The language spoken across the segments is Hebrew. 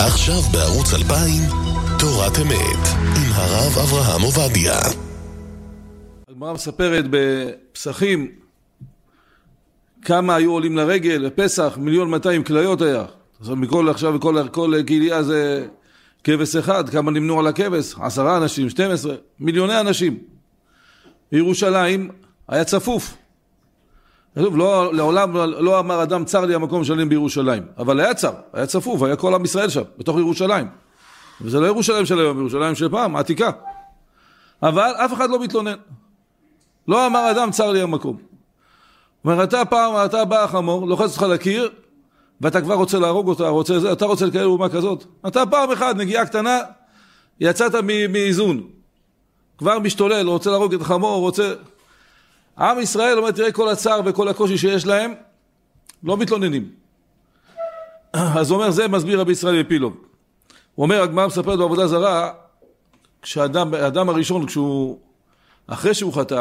ועכשיו בערוץ 2000, תורת אמת, עם הרב אברהם עובדיה. הגמרא מספרת בפסחים כמה היו עולים לרגל, בפסח 1,200,000 כליות היה. אז עכשיו כל קהילה זה כבש אחד, כמה נמנו על הכבש? 10 אנשים, 12, מיליוני אנשים. בירושלים היה צפוף. לעולם לא אמר אדם צר לי המקום שלם בירושלים, אבל היה צפוף, היה כל עם ישראל שם, בתוך ירושלים. וזה לא ירושלים של היום, ירושלים של פעם, עתיקה. אבל אף אחד לא מתלונן. לא אמר אדם צר לי המקום. אומר, אתה בא החמור, לוחץ אותך לקיר, ואתה כבר רוצה להרוג אותה, אתה רוצה לקיים אומה כזאת. אתה פעם אחד, נגיעה קטנה, יצאת מאיזון. כבר משתולל, רוצה להרוג את החמור, רוצה... עם ישראל אומר, תראה כל הצער וכל הקושי שיש להם, לא מתלוננים. אז הוא אומר, זה מסביר רבי ישראל מפילוב. הוא אומר, הגמרא מספרת בעבודה זרה, כשהאדם הראשון, אחרי שהוא חטא,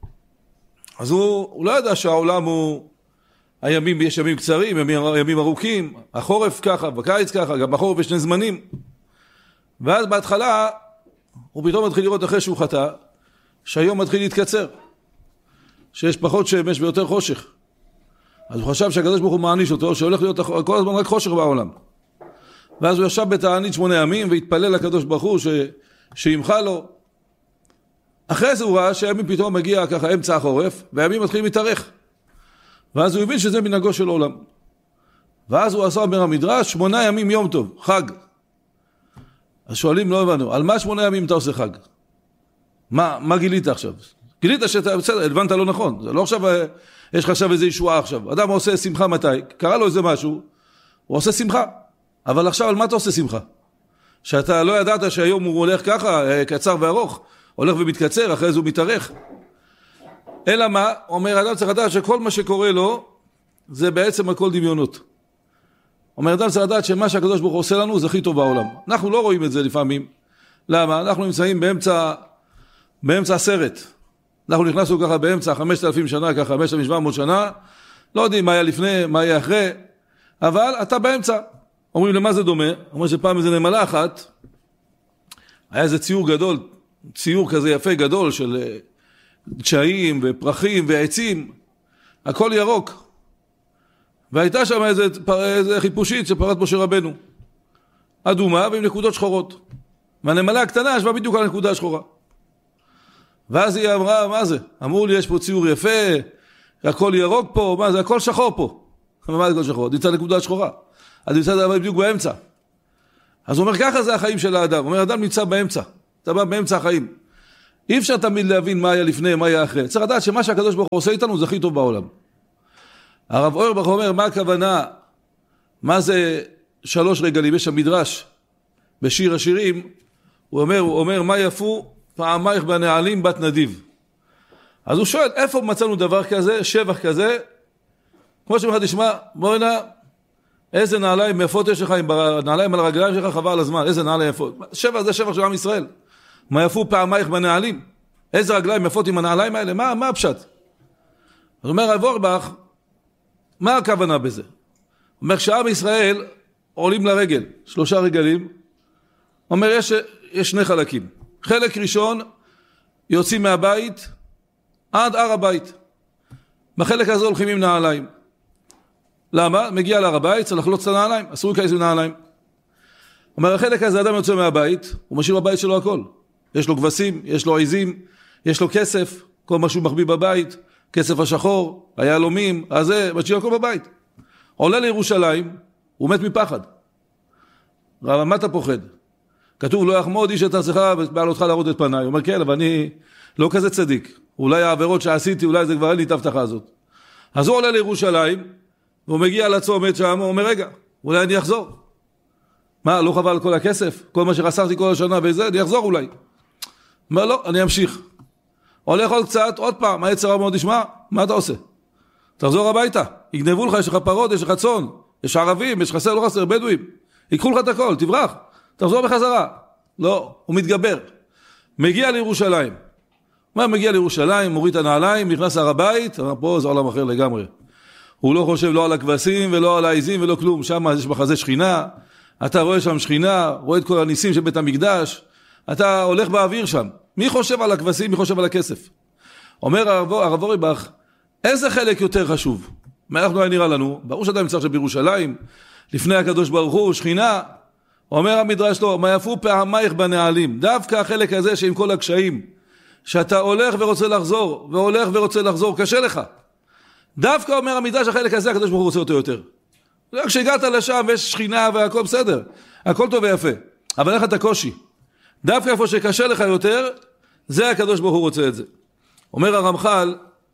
אז הוא לא ידע שהעולם הוא, יש ימים קצרים, ימים ארוכים, החורף ככה, בקיץ ככה, גם בחורף יש 2 זמנים. ואז בהתחלה, הוא פתאום מתחיל לראות אחרי שהוא חטא, שהיום מתחיל להתקצר. שיש פחות שמש ויותר חושך. אז הוא חשב שהקדוש ברוך הוא מעניש אותו, שהולך להיות כל הזמן רק חושך בעולם. ואז הוא ישב בתענית 8 ימים, והתפלל לקדוש ברוך הוא שימחה לו. אחרי זה הוא ראה שהימים פתאום מגיע ככה אמצע החורף, והימים מתחילים להתארך. ואז הוא הבין שזה מנהגו של עולם. ואז הוא עשה אומר המדרש, 8 ימים יום טוב, חג. אז שואלים, לא הבנו, על מה 8 ימים אתה עושה חג? מה גילית עכשיו? גילית שאתה, בסדר, הבנת לא נכון. זה לא עכשיו, יש לך עכשיו איזו ישועה עכשיו. אדם עושה שמחה מתי? קרא לו איזה משהו, הוא עושה שמחה. אבל עכשיו על מה אתה עושה שמחה? שאתה לא ידעת שהיום הוא הולך ככה, קצר וארוך, הולך ומתקצר, אחרי זה הוא מתארך. אלא מה? אומר, אדם צריך לדעת שכל מה שקורה לו, זה בעצם הכל דמיונות. אומר, אדם צריך לדעת שמה שהקדוש ברוך הוא עושה לנו, זה הכי טוב בעולם. אנחנו לא רואים את זה לפעמים. למה? אנחנו נמצאים באמצע הסרט. אנחנו נכנסנו ככה באמצע 5,000 שנה, ככה 5,700 שנה, לא יודעים מה היה לפני, מה היה אחרי, אבל אתה באמצע. אומרים למה זה דומה? אומרים שפעם איזה נמלה אחת, היה איזה ציור גדול, ציור כזה יפה גדול של דשאים ופרחים ועצים, הכל ירוק. והייתה שם איזה חיפושית שפרט משה רבנו, אדומה ועם נקודות שחורות. והנמלה הקטנה ישבה בדיוק על הנקודה השחורה. ואז היא אמרה, מה זה? אמרו לי, יש פה ציור יפה, הכל ירוק פה, מה זה? הכל שחור פה. מה זה הכל שחור? נמצא נקודה שחורה. אז נמצא דבר בדיוק באמצע. אז הוא אומר, ככה זה החיים של האדם. הוא אומר, האדם נמצא באמצע. אתה בא באמצע החיים. אי אפשר תמיד להבין מה היה לפני, מה היה אחרי. צריך לדעת שמה שהקדוש ברוך הוא עושה איתנו זה הכי טוב בעולם. הרב אוירבך אומר, מה הכוונה? מה זה 3 רגלים? יש שם מדרש בשיר השירים. הוא אומר, מה יפו? פעמייך בנעלים בת נדיב. אז הוא שואל, איפה מצאנו דבר כזה, שבח כזה? כמו שאומר, תשמע, בוא הנה, איזה נעליים יפות יש לך, עם נעליים על הרגליים שלך חבל על הזמן, איזה נעליים יפות. שבח זה שבח של עם ישראל. מה יפו פעמייך בנעלים? איזה רגליים יפות עם הנעליים האלה? מה הפשט? אז אומר הרב אורבך, מה הכוונה בזה? אומר, שעם ישראל עולים לרגל, 3 רגלים, אומר, יש 2 חלקים. חלק ראשון, יוצאים מהבית עד הר הבית. בחלק הזה הולכים עם נעליים. למה? מגיע להר הבית, צריך לחלוץ את הנעליים, אסור להיכנס עם נעליים. אומר, החלק הזה, אדם יוצא מהבית, הוא משאיר בבית שלו הכל. יש לו כבשים, יש לו עיזים, יש לו כסף, כל מה שהוא מחביא בבית, כסף השחור, היהלומים, אז זה, משאיר הכל בבית. עולה לירושלים, הוא מת מפחד. רב, מה אתה פוחד? כתוב, לא יחמוד איש את עצמך ובעלותך להראות את פניי. הוא אומר, כן, אבל אני לא כזה צדיק. אולי העבירות שעשיתי, אולי זה כבר אין לי את ההבטחה הזאת. אז הוא עולה לירושלים, והוא מגיע לצומת שם, הוא אומר, רגע, אולי אני אחזור. מה, לא חבל כל הכסף? כל מה שחסרתי כל השנה וזה, אני אחזור אולי. הוא אומר, לא, אני אמשיך. הולך עוד קצת, עוד פעם, היצר מאוד ישמע, מה אתה עושה? תחזור הביתה, יגנבו לך, יש לך פרות, יש לך צאן, יש ערבים, יש חסר, לא חסר, בדואים. ייקחו לך את הכל, תברח. תחזור בחזרה. לא, הוא מתגבר. מגיע לירושלים. מה מגיע לירושלים, מוריד את הנעליים, נכנס להר הבית, פה זה עולם אחר לגמרי. הוא לא חושב לא על הכבשים ולא על העיזים ולא כלום. שם יש בחזה שכינה, אתה רואה שם שכינה, רואה את כל הניסים של בית המקדש, אתה הולך באוויר שם. מי חושב על הכבשים, מי חושב על הכסף? אומר הרב אוריבך, איזה חלק יותר חשוב? מה אנחנו היה נראה לנו? ברור שאתה נמצא עכשיו בירושלים, לפני הקדוש ברוך הוא, שכינה, אומר המדרש לו, מה יפו פעמייך בנעלים, דווקא החלק הזה שעם כל הקשיים, שאתה הולך ורוצה לחזור, והולך ורוצה לחזור, קשה לך. דווקא אומר המדרש, החלק הזה הקדוש ברוך הוא רוצה אותו יותר. כשהגעת לשם ויש שכינה והכל בסדר, הכל טוב ויפה, אבל איך אתה קושי? דווקא איפה שקשה לך יותר, זה הקדוש ברוך הוא רוצה את זה. אומר הרמח"ל,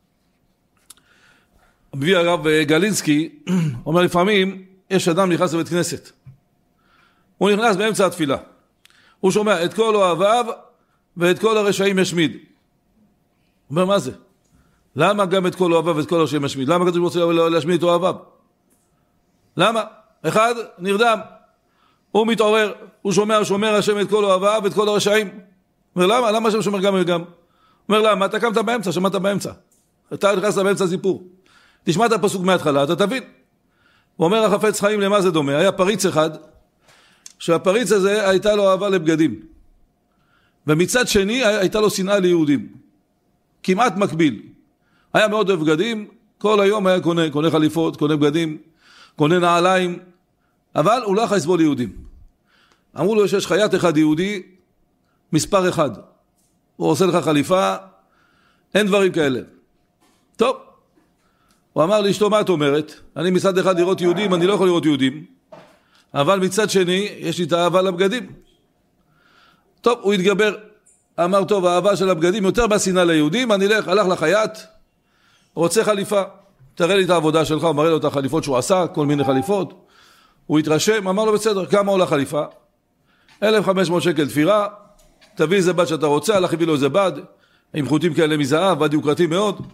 מביא הרב גלינסקי, אומר לפעמים, יש אדם נכנס לבית כנסת, הוא נכנס באמצע התפילה, הוא שומע את כל אוהביו ואת כל הרשעים ישמיד. הוא אומר מה זה? למה גם את כל אוהביו ואת כל הרשעים ישמיד? למה הקדוש ברוך הוא רוצה להשמיד את אוהביו? למה? אחד נרדם, הוא מתעורר, הוא שומר השם את כל אוהביו ואת כל הרשעים. אומר למה? למה השם שומר גם וגם? אומר למה? אתה קמת באמצע, שמעת באמצע, אתה נכנסת באמצע הסיפור, תשמע את הפסוק מההתחלה, אתה תבין. הוא אומר החפץ חיים, למה זה דומה? היה פריץ אחד, שהפריץ הזה הייתה לו אהבה לבגדים, ומצד שני הייתה לו שנאה ליהודים, כמעט מקביל. היה מאוד אוהב בגדים, כל היום היה קונה חליפות, קונה בגדים, קונה נעליים, אבל הוא לא יכול לסבול ליהודים. אמרו לו שיש חייט אחד יהודי, מספר אחד, הוא עושה לך חליפה, אין דברים כאלה. טוב, הוא אמר לאשתו, מה את אומרת? אני מצד אחד לראות יהודים, אני לא יכול לראות יהודים, אבל מצד שני יש לי את האהבה לבגדים. טוב, הוא התגבר, אמר טוב, האהבה של הבגדים יותר מהשנאה ליהודים, הלך לחייט, רוצה חליפה, תראה לי את העבודה שלך, הוא מראה לו את החליפות שהוא עשה, כל מיני חליפות, הוא התרשם, אמר לו בסדר, כמה עולה חליפה? 1,500 שקל תפירה, תביא איזה בד שאתה רוצה, הלך הביא לו איזה בד, עם חוטים כאלה מזהב, בד יוקרתי מאוד.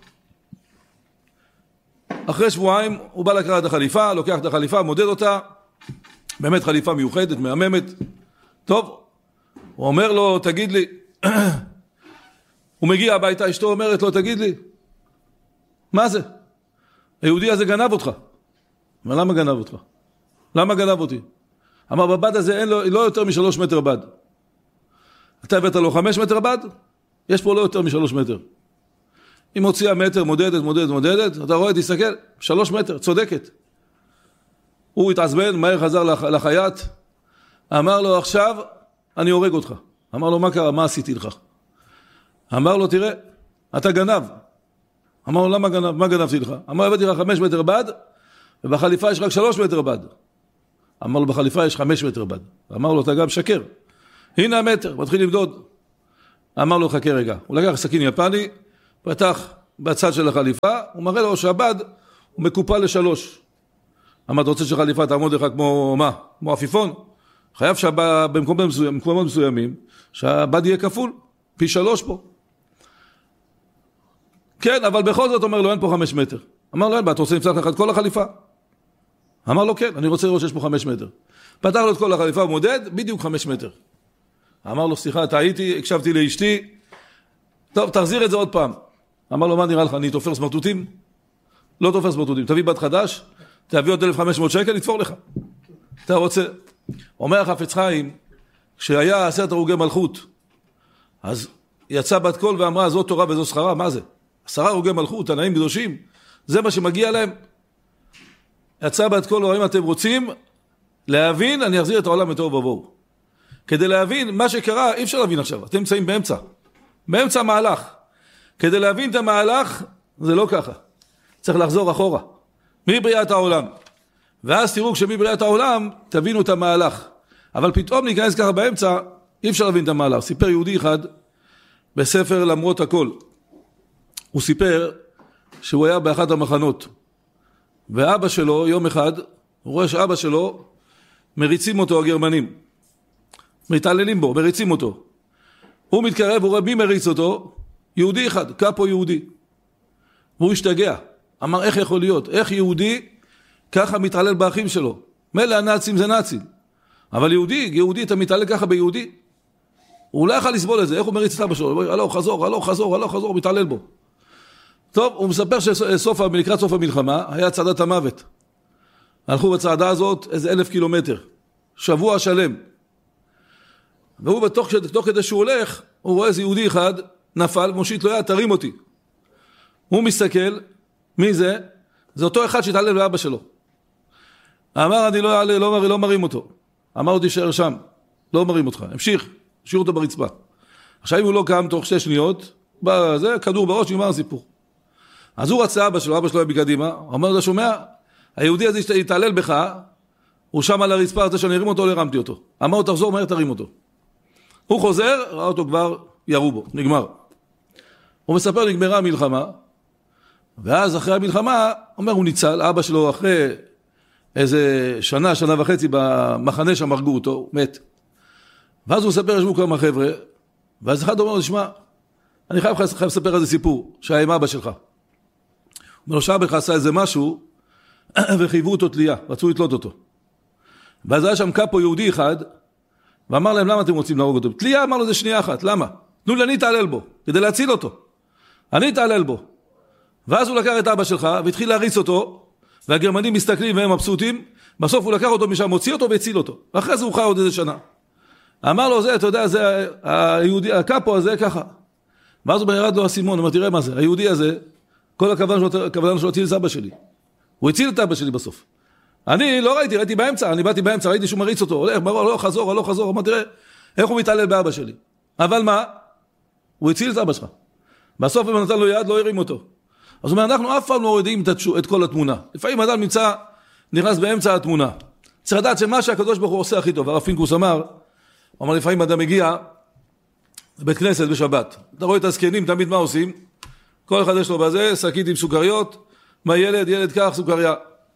אחרי שבועיים הוא בא לקראת החליפה, לוקח את החליפה, מודד אותה, באמת חליפה מיוחדת, מהממת. טוב, הוא אומר לו, תגיד לי, הוא מגיע הביתה, אשתו אומרת לו, תגיד לי, מה זה? היהודי הזה גנב אותך. אבל למה גנב אותך? למה גנב אותי? אמר, בבד הזה אין לו, לא יותר מ3 מטר בד. אתה הבאת לו 5 מטר בד? יש פה לא יותר מ3 מטר. היא מוציאה מטר, מודדת, אתה רואה, תסתכל, 3 מטר, צודקת. הוא התעזבן, מהר חזר לחייט, אמר לו, עכשיו אני הורג אותך. אמר לו, מה קרה? מה עשיתי לך? אמר לו, תראה, אתה גנב. אמר לו, למה גנב? מה גנבתי לך? אמר, הבאתי לך 5 מטר בד, ובחליפה יש רק 3 מטר בד. אמר לו, בחליפה יש 5 מטר בד. אמר לו, אתה גם שקר. הנה המטר, מתחיל למדוד. אמר לו, חכה רגע. הוא לקח סכין יפני, פתח בצד של החליפה, הוא מראה לו שהבד הוא מקופל ל3. אמר, אתה רוצה שחליפה תעמוד לך כמו מה? כמו עפיפון? חייב במקומות מסוימים, שהבד יהיה כפול, פי 3 פה. כן, אבל בכל זאת אומר לו, אין פה 5 מטר. אמר לו, אין בה, אתה רוצה לפתח לך את כל החליפה? אמר לו, כן, אני רוצה לראות שיש פה 5 מטר. פתח לו את כל החליפה, הוא מודד, בדיוק 5 מטר. אמר לו, סליחה, טעיתי, הקשבתי לאשתי, טוב, תחזיר את זה עוד פעם. אמר לו, מה נראה לך, אני תופר סמרטוטים? לא תופר סמרטוטים, תביא בד חדש, תביא עוד 1,500 שקל, לתפור לך. אתה רוצה. אומר החפץ חיים, כשהיה 10 הרוגי מלכות, אז יצא בת קול ואמרה, זו תורה וזו שכרה, מה זה? 10 הרוגי מלכות, תנאים קדושים, זה מה שמגיע להם. יצא בת קול, אם אתם רוצים להבין, אני אחזיר את העולם לתוהו ובוהו. כדי להבין מה שקרה, אי אפשר להבין עכשיו, אתם נמצאים באמצע המהלך. כדי להבין את המהלך, זה לא ככה. צריך לחזור אחורה. מבריאת העולם. ואז תראו, כשמבריאת העולם, תבינו את המהלך. אבל פתאום ניכנס ככה באמצע, אי אפשר להבין את המהלך. סיפר יהודי אחד, בספר למרות הכל. הוא סיפר שהוא היה באחד המחנות. ואבא שלו, יום אחד, הוא רואה שאבא שלו, מריצים אותו הגרמנים. מתעללים בו, מריצים אותו. הוא מתקרב, הוא רואה מי מריץ אותו? יהודי אחד, קאפו יהודי. והוא השתגע. אמר, איך יכול להיות? איך יהודי ככה מתעלל באחים שלו? מילא הנאצים זה נאצים. אבל יהודי, אתה מתעלל ככה ביהודי? הוא לא יכול לסבול את זה. איך הוא מריץ את אבא שלו? הלוך, חזור, מתעלל בו. טוב, הוא מספר לקראת סוף המלחמה, היה צעדת המוות. הלכו בצעדה הזאת איזה 1,000 קילומטר. שבוע שלם. והוא תוך כדי שהוא הולך, הוא רואה איזה יהודי אחד, נפל, מושיט לו יד, תרים אותי. הוא מסתכל, מי זה? זה אותו אחד שהתעלל לאבא שלו. אמר, אני לא אעלה, לא מרים אותו. אמר, הוא תישאר שם, לא מרים אותך. המשיך, השאיר אותו ברצפה. עכשיו אם הוא לא קם תוך 6 שניות, זה כדור בראש, נגמר הסיפור. אז הוא רצה אבא שלו היה בקדימה, הוא אומר, אתה שומע, היהודי הזה התעלל בך, הוא שם על הרצפה, רוצה שאני ארים אותו, לא הרמתי אותו. אמר לו, תחזור מהר, תרים אותו. הוא חוזר, ראה אותו כבר, ירו בו, נגמר. הוא מספר, נגמרה המלחמה, ואז אחרי המלחמה, אומר, הוא ניצל, אבא שלו אחרי איזה שנה וחצי במחנה שם הרגו אותו, הוא מת. ואז הוא מספר, ישבו כמה חבר'ה, ואז אחד אומר לו, תשמע, אני חייב לספר איזה סיפור, שהיה עם אבא שלך. הוא אומר לו, שאבא עשה איזה משהו, וחייבו אותו תלייה, רצו לתלות אותו. ואז היה שם קאפו יהודי אחד, ואמר להם, למה אתם רוצים להרוג אותו? תלייה אמר לו, זה שנייה אחת, למה? תנו לי, אני אתעלל בו, כדי להציל אותו. אני אתעלל בו. ואז הוא לקח את אבא שלך, והתחיל להריץ אותו, והגרמנים מסתכלים והם מבסוטים, בסוף הוא לקח אותו משם, הוציא אותו והציל אותו. ואחרי זה הוא חי עוד איזה שנה. אמר לו, זה, אתה יודע, זה היהודי, הקאפו הזה ככה. ואז הוא ירד לו הסימון, הוא אומר, תראה מה זה, היהודי הזה, כל הכוונה שלו הציל את אבא שלי. הוא הציל את אבא שלי בסוף. אני לא ראיתי באמצע, אני באתי באמצע, ראיתי שהוא מריץ אותו, הולך, הלוך חזור, אמר, תראה, איך הוא מתעלל באבא שלי. אבל מה? הוא הציל את אבא שלך. בסוף אם נתן לו יד, לא הרים אותו. אז הוא אומר, אנחנו אף פעם לא יודעים את כל התמונה. לפעמים אדם נכנס באמצע התמונה. צריך לדעת שמה שהקדוש ברוך הוא עושה הכי טוב. הרב פינקוס אמר, לפעמים אדם מגיע לבית כנסת בשבת. אתה רואה את הזקנים, תמיד מה עושים? כל אחד יש לו בזה, שקית עם סוכריות, מה ילד כך סוכריה.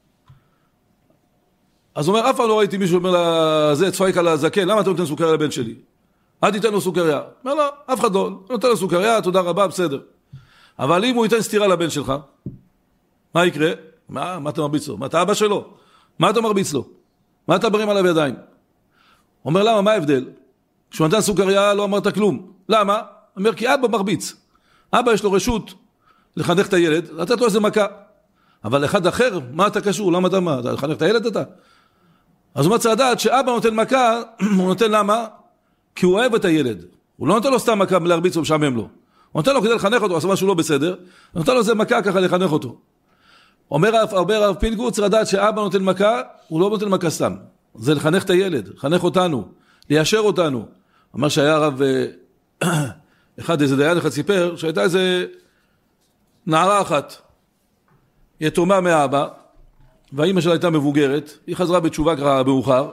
אז הוא אומר, אף פעם לא ראיתי מישהו אומר לזה, צפייק על הזקן, למה אתה נותן סוכריה לבן שלי? אל תיתן לו סוכריה. אומר לו, אף אחד לא, נותן לו סוכריה, תודה רבה, בסדר. אבל אם הוא ייתן סתירה לבן שלך, מה יקרה? מה אתה מרביץ לו? מה אתה אבא שלו? מה אתה מרביץ לו? מה אתה ברים עליו ידיים? אומר, למה? מה ההבדל? כשהוא נתן סוכריה לא אמרת כלום. למה? אומר, כי אבא מרביץ. אבא יש לו רשות לחנך את הילד, לתת לו איזה מכה. אבל אחד אחר, מה אתה קשור? למה אתה מה? אתה לחנך את הילד אתה? אז הוא מצא לדעת שאבא נותן מכה, הוא נותן למה? כי הוא אוהב את הילד. הוא לא נותן לו סתם מכה להרביץ ומשעמם לו. הוא נותן לו כדי לחנך אותו, עשה משהו לא בסדר, הוא נותן לו איזה מכה ככה לחנך אותו. אומר הרב פינקוס, לדעת שאבא נותן מכה, הוא לא נותן מכה סתם. זה לחנך את הילד, לחנך אותנו, ליישר אותנו. אמר שהיה הרב, איזה דיין אחד סיפר, שהייתה איזה נערה אחת, יתומה מאבא, והאמא שלה הייתה מבוגרת, היא חזרה בתשובה ככה מאוחר,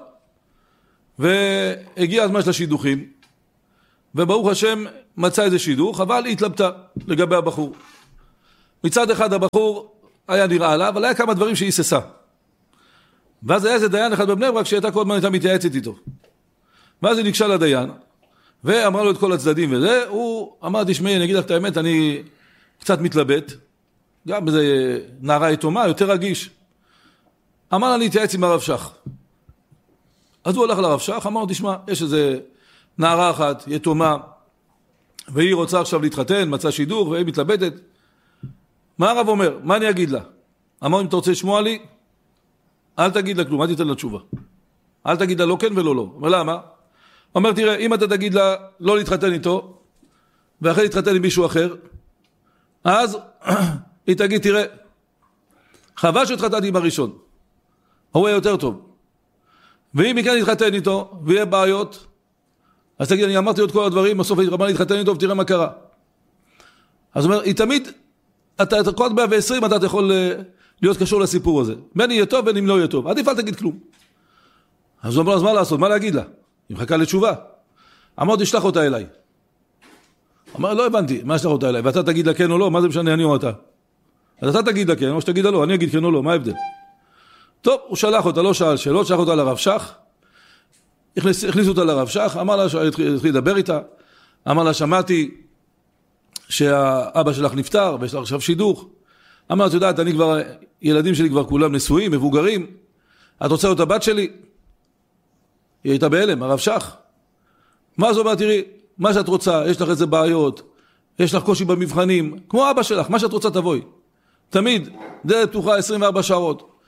והגיע הזמן של השידוכים, וברוך השם מצא איזה שידוך, אבל היא התלבטה לגבי הבחור. מצד אחד הבחור היה נראה לה, אבל היה כמה דברים שהיא ססה. ואז היה איזה דיין אחד בבני ברק שהייתה כל הזמן הייתה מתייעצת איתו. ואז היא ניגשה לדיין, ואמרה לו את כל הצדדים וזה, הוא אמר, תשמעי, אני אגיד לך את האמת, אני קצת מתלבט, גם איזה נערה יתומה, יותר רגיש. אמר לה, אני אתייעץ עם הרב שך. אז הוא הלך לרב שך, אמר לו, תשמע, יש איזה נערה אחת, יתומה, והיא רוצה עכשיו להתחתן, מצא שידוך, והיא מתלבטת. מה הרב אומר? מה אני אגיד לה? אמר, אם אתה רוצה לשמוע לי, אל תגיד לה כלום, אל תיתן לה תשובה. אל תגיד לה לא כן ולא לא. אומר, למה? אומר, תראה, אם אתה תגיד לה לא להתחתן איתו, ואחרי להתחתן עם מישהו אחר, אז היא תגיד, תראה, חבל שהתחתנתי עם הראשון, הוא יהיה יותר טוב. ואם היא כן להתחתן איתו, ויהיה בעיות, אז תגיד, אני אמרתי עוד כל הדברים, בסוף היא רבה להתחתן איתו, ותראה מה קרה. אז הוא אומר, היא תמיד, אתה כל 120, אתה יכול להיות קשור לסיפור הזה. בין יהיה טוב, בין אם לא יהיה טוב. עדיף אל תגיד כלום. אז הוא אומר, אז מה לעשות? מה להגיד לה? היא מחכה לתשובה. אמר, תשלח אותה אליי. אמר, לא הבנתי, מה שלח אותה אליי? ואתה תגיד לה כן או לא, מה זה משנה, אני או אתה? אז אתה תגיד לה כן, או שתגיד לה לא, אני אגיד כן או לא, מה ההבדל? טוב, הוא שלח אותה, לא שאל שאלות, שלח אותה לרב שך, הכניסו אותה לרב שך, אמר לה, התחיל לדבר איתה, אמר לה, שמעתי שהאבא שלך נפטר, ויש לך עכשיו שידוך. אמר, את יודעת, ילדים שלי כבר כולם נשואים, מבוגרים, את רוצה אותה בת שלי? היא הייתה בהלם, הרב שך. מה זאת אומרת, תראי, מה שאת רוצה, יש לך איזה בעיות, יש לך קושי במבחנים, כמו אבא שלך, מה שאת רוצה תבואי. תמיד, דלת פתוחה 24 שעות.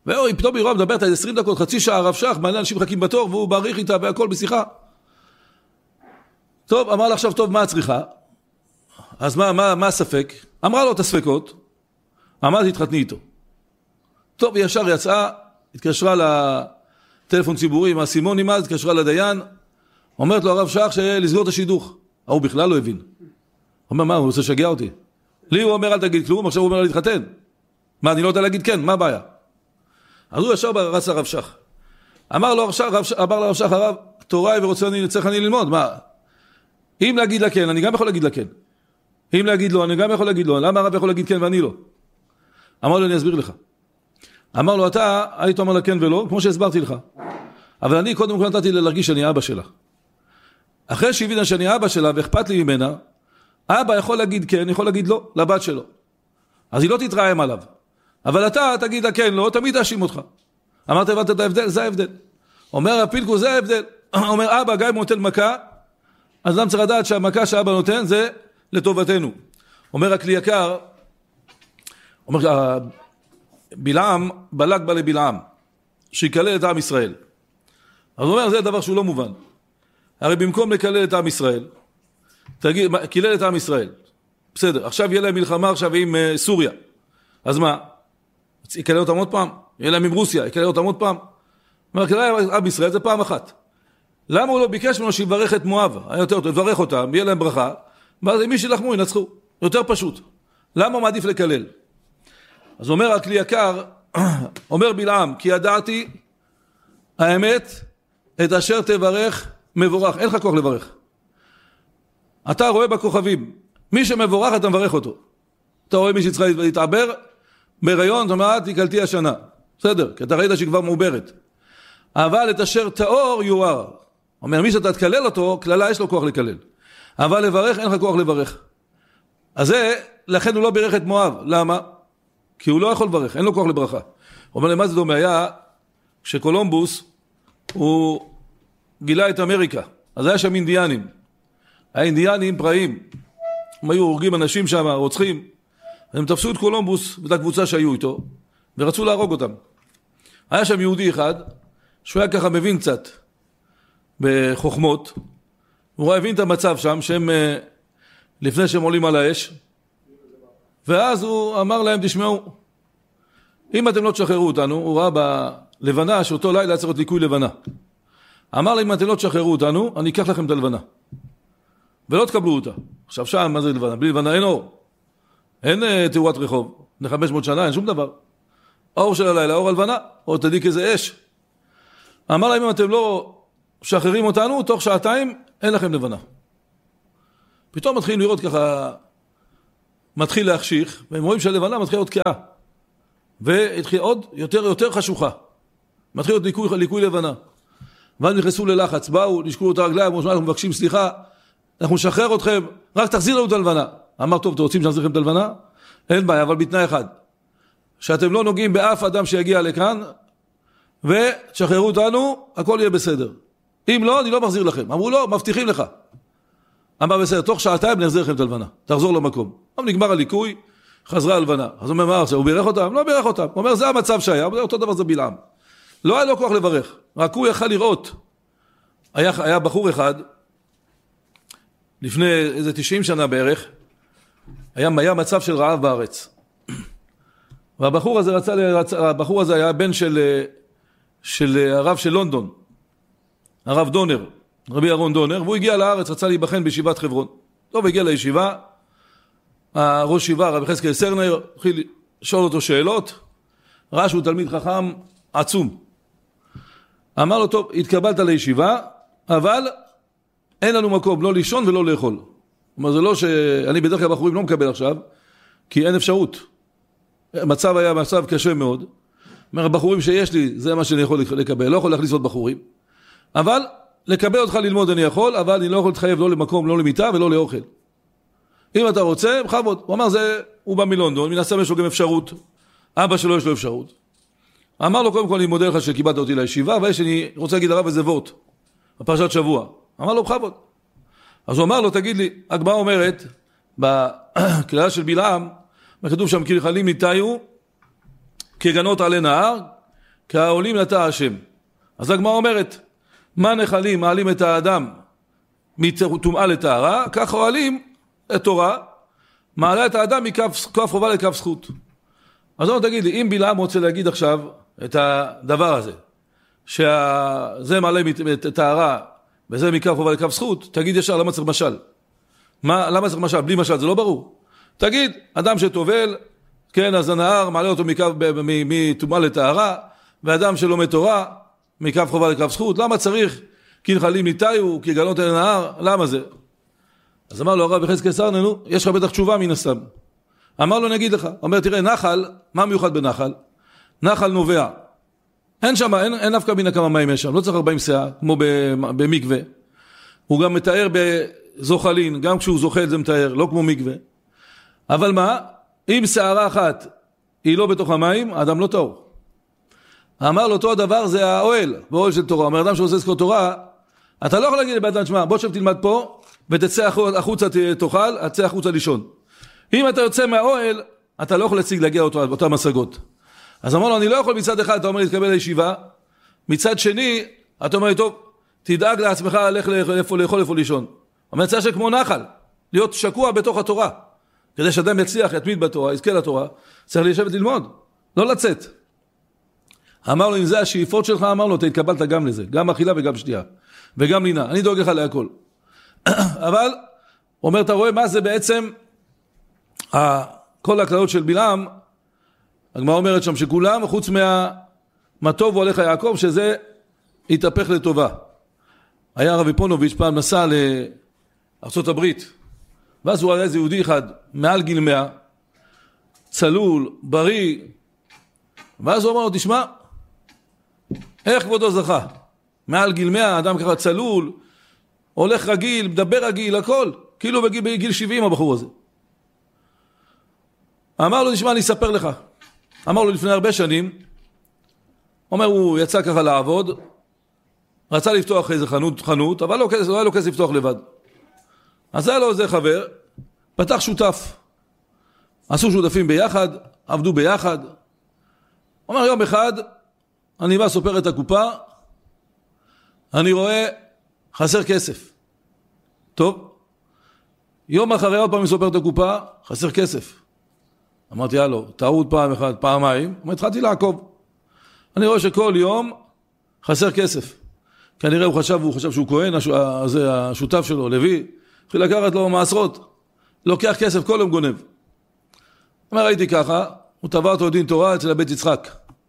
פתאום היא רואה מדברת על 20 דקות, חצי שעה, הרב שך, מלא אנשים מחכים בתור, והוא בעריך איתה והכל בשיחה. טוב, אמר לה עכשיו, טוב, מה הצריכה? אז מה הספק? אמרה לו את הספקות, אמרה, תתחתני איתו. טוב, היא ישר יצאה, התקשרה לטלפון ציבורי, עם הסימונים אז, התקשרה לדיין, אומרת לו הרב שך לסגור את השידוך. הוא בכלל לא הבין. אומר, מה, הוא רוצה לשגע אותי? לי הוא אומר, אל תגיד כלום, עכשיו הוא אומר, להתחתן. מה, אני לא יודע להגיד כן, מה הבעיה? אז הוא ישר רץ לרב שך. אמר לו הרב שך, הרב, תוראי צריך אני ללמוד, מה? אם להגיד לה כן, אני גם יכול להגיד לה כן. אם להגיד לו, אני גם יכול להגיד לו. למה הרב יכול להגיד כן ואני לא? אמר לו, אני אסביר לך. אמר לו, אתה היית אומר לה כן ולא, כמו שהסברתי לך. אבל אני קודם כל נתתי להרגיש שאני אבא שלה. אחרי שהבינה שאני אבא שלה ואכפת לי ממנה, אבא יכול להגיד כן, יכול להגיד לא, לבת שלו. אז היא לא תתרעם עליו. אבל אתה תגיד לה כן, לא, תמיד תאשים אותך. אמרת, הבנת את ההבדל? זה ההבדל. אומר הפילקו, זה ההבדל. אומר, אבא, גם אם הוא נותן מכה, אז למה צריך לדעת שהמכה שאבא נותן זה לטובתנו. אומר הכלי יקר, אומר, בלעם, בלק בא לבלעם, שיקלל את עם ישראל. אז הוא אומר, זה דבר שהוא לא מובן. הרי במקום לקלל את עם ישראל, קילל את עם ישראל. בסדר, עכשיו יהיה להם מלחמה עכשיו עם סוריה. אז מה? יקלל אותם עוד פעם? יהיה להם עם רוסיה, יקלל אותם עוד פעם? אומר, קילל עם ישראל זה פעם אחת. למה הוא לא ביקש ממנו שיברך את מואב? היה יותר טוב, יברך אותם, יהיה להם ברכה, ואז מי שילחמו ינצחו. יותר פשוט. למה הוא מעדיף לקלל? אז אומר הכלי יקר, אומר בלעם, כי ידעתי, האמת, את אשר תברך מבורך. אין לך כוח לברך. אתה רואה בכוכבים, מי שמבורך אתה מברך אותו. אתה רואה מי שצריכה להתעבר, בהיריון, זאת אומרת, תקלתי השנה. בסדר, כי אתה ראית שהיא כבר מעוברת. אבל את אשר תאור יואר. אומר, מי שאתה תקלל אותו, כללה יש לו כוח לקלל. אבל לברך, אין לך כוח לברך. אז זה, לכן הוא לא בירך את מואב. למה? כי הוא לא יכול לברך, אין לו כוח לברכה. הוא אומר, למה זה דומה? היה, כשקולומבוס, הוא גילה את אמריקה. אז היה שם אינדיאנים. האינדיאנים פראים. הם היו הורגים אנשים שם, רוצחים. הם תפסו את קולומבוס, ואת הקבוצה שהיו איתו, ורצו להרוג אותם. היה שם יהודי אחד, שהוא היה ככה מבין קצת בחוכמות, הוא הבין את המצב שם, שהם, לפני שהם עולים על האש, ואז הוא אמר להם, תשמעו, אם אתם לא תשחררו אותנו, הוא ראה בלבנה, שאותו לילה צריך להיות ליקוי לבנה. אמר להם, אם אתם לא תשחררו אותנו, אני אקח לכם את הלבנה. ולא תקבלו אותה. עכשיו שם, מה זה לבנה? בלי לבנה אין אור. אין תאורת רחוב. לפני 500 שנה, אין שום דבר. האור של הלילה, אור הלבנה, או תדיק איזה אש. אמר להם, אם אתם לא שחררים אותנו, תוך שעתיים אין לכם לבנה. פתאום מתחילים לראות ככה, מתחיל להחשיך, והם רואים שהלבנה מתחיל להיות קעה. והתחיל עוד יותר חשוכה. מתחיל להיות ליקוי לבנה. ואז נכנסו ללחץ, באו, נשקו את הרגליים, אנחנו מבקשים סליחה, אנחנו נשחרר אתכם, רק תחזיר לנו את הלבנה. אמר, טוב, אתם רוצים שנחזיר לכם את הלבנה? אין בעיה, אבל בתנאי אחד. שאתם לא נוגעים באף אדם שיגיע לכאן, ותשחררו אותנו, הכל יהיה בסדר. אם לא, אני לא מחזיר לכם. אמרו, לא, מבטיחים לך. אמר, בסדר, תוך שעתיים נחזיר לכם את הלבנה. תחזור למקום. אבל נגמר הליקוי, חזרה הלבנה. אז הוא אומר, מה עכשיו? הוא בירך אותם? לא בירך אותם. הוא אומר, זה המצב שהיה. אותו דבר זה בלעם. לא היה לו כוח לברך. רק הוא יכל לראות. היה בחור אחד, לפני איזה 90 שנה בערך, היה מצב של רעב בארץ. והבחור הזה היה בן של הרב של לונדון, הרב דונר, רבי אהרון דונר, והוא הגיע לארץ, רצה להיבחן בישיבת חברון. טוב, הגיע לישיבה, הראש ישיבה, רבי חזקאל סרנר, התחיל לשאול אותו שאלות, ראה שהוא תלמיד חכם עצום. אמר לו, טוב, התקבלת לישיבה, אבל אין לנו מקום, לא לישון ולא לאכול. זאת אומרת, זה לא שאני בדרך כלל בחורים לא מקבל עכשיו, כי אין אפשרות. המצב היה מצב קשה מאוד. אומר, הבחורים שיש לי, זה מה שאני יכול לקבל, לא יכול להכניס עוד בחורים. אבל לקבל אותך ללמוד אני יכול, אבל אני לא יכול להתחייב לא למקום, לא למיטה ולא לאוכל. אם אתה רוצה, בכבוד. הוא אמר, הוא בא מלונדון, מן הסתם יש לו גם אפשרות. אבא שלו יש לו אפשרות. אמר לו, קודם כל אני מודה לך שקיבלת אותי לישיבה, ויש אני רוצה להגיד לרב איזה וורט, בפרשת שבוע. אמר לו, בכבוד. אז הוא אמר לו, תגיד לי, הגמרא אומרת, בכללה של בלעם, כתוב שם, כרחלים ניטאיו, כגנות עלי נהר, כעולים לתא השם. אז הגמרא אומרת, מה נחלים מעלים את האדם מטומאה לטהרה, כך אוהלים את תורה, מעלה את האדם מכף חובה לכף זכות. אז תגיד לי, אם בלעם רוצה להגיד עכשיו את הדבר הזה, שזה מעלה את טהרה וזה מכף חובה לכף זכות, תגיד ישר למה צריך משל. למה צריך משל? בלי משל זה לא ברור. תגיד, אדם שטובל, כן, אז הנהר מעלה אותו מטומאה לטהרה, ואדם שלומד תורה מכף חובה לכף זכות, למה צריך? כי נחלים ניתאיו, כי גלות אל הנהר, למה זה? אז אמר לו הרב יחזקאל סרננו, יש לך בטח תשובה מן הסתם. אמר לו, נגיד לך, אומר, תראה, נחל, מה מיוחד בנחל? נחל נובע. אין שם, אין אף כמה כמה מים יש שם, לא צריך 40 שעה, כמו במקווה. הוא גם מתאר בזוחלין, גם כשהוא זוחל זה מתאר, לא כמו מקווה. אבל מה? אם שערה אחת היא לא בתוך המים, האדם לא טהור. אמר לו, אותו הדבר זה האוהל, באוהל של תורה. אומר, אדם שעושה זכות תורה, אתה לא יכול להגיד לבן אדם, שמע, בוא שב תלמד פה, ותצא החוצה תאכל, תצא החוצה לישון. אם אתה יוצא מהאוהל, אתה לא יכול להגיע אותם השגות. אז אמר לו, אני לא יכול מצד אחד, אתה אומר להתקבל לישיבה, מצד שני, אתה אומר לי, טוב, תדאג לעצמך לאכול איפה לישון. אומר, צריך שכמו נחל, להיות שקוע בתוך התורה. כדי שאדם יצליח, יתמיד בתורה, יזכה לתורה, צריך לשבת ללמוד, לא לצאת. אמר לו, אם זה השאיפות שלך, אמר לו, אתה התקבלת גם לזה, גם אכילה וגם שתייה, וגם לינה, אני דואג לך להכל. אבל, אומר, אתה רואה מה זה בעצם, כל הכללות של בלעם, הגמרא אומרת שם שכולם, חוץ מה טוב הולך יעקב, שזה התהפך לטובה. היה רבי פונוביץ' פעם נסע לארצות הברית, ואז הוא היה איזה יהודי אחד, מעל גיל 100, צלול, בריא, ואז הוא אמר לו, תשמע, איך כבודו זכה? מעל גיל 100, אדם ככה צלול, הולך רגיל, מדבר רגיל, הכל, כאילו בגיל 70 הבחור הזה. אמר לו, תשמע, אני אספר לך. אמר לו, לפני הרבה שנים, אומר, הוא יצא ככה לעבוד, רצה לפתוח איזה חנות, אבל לא היה לו כסף לפתוח לבד. אז היה לו איזה חבר, פתח שותף. עשו שותפים ביחד, עבדו ביחד. אומר, יום אחד, אני בא סופר את הקופה, אני רואה חסר כסף. טוב, יום אחרי עוד פעם סופר את הקופה, חסר כסף. אמרתי, הלו, טעות פעם אחת, פעמיים, התחלתי לעקוב. אני רואה שכל יום חסר כסף. כנראה הוא חשב שהוא כהן, השותף שלו, לוי, התחיל לקחת לו מעשרות, לוקח כסף, כל יום גונב. אומר, ראיתי ככה, הוא תבע אותו דין תורה אצל הבית יצחק.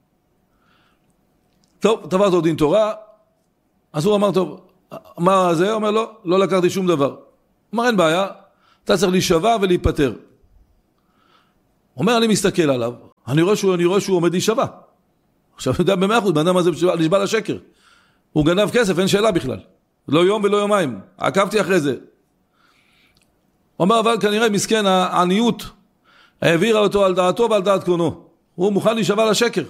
טוב, תבע אותו דין תורה, אז הוא אמר, טוב, מה זה? אומר, לא לקחתי שום דבר. אמר, אין בעיה, אתה צריך להישבע ולהיפטר. אומר, אני מסתכל עליו, אני רואה שהוא עומד להישבע. עכשיו, אני יודע ב100%, באדם הזה נשבע לשקר. הוא גנב כסף, אין שאלה בכלל. לא יום ולא יומיים. עקבתי אחרי זה. אומר, אבל כנראה מסכן העניות העבירה אותו על דעתו ועל דעת קונו. הוא מוכן להישבע לשקר.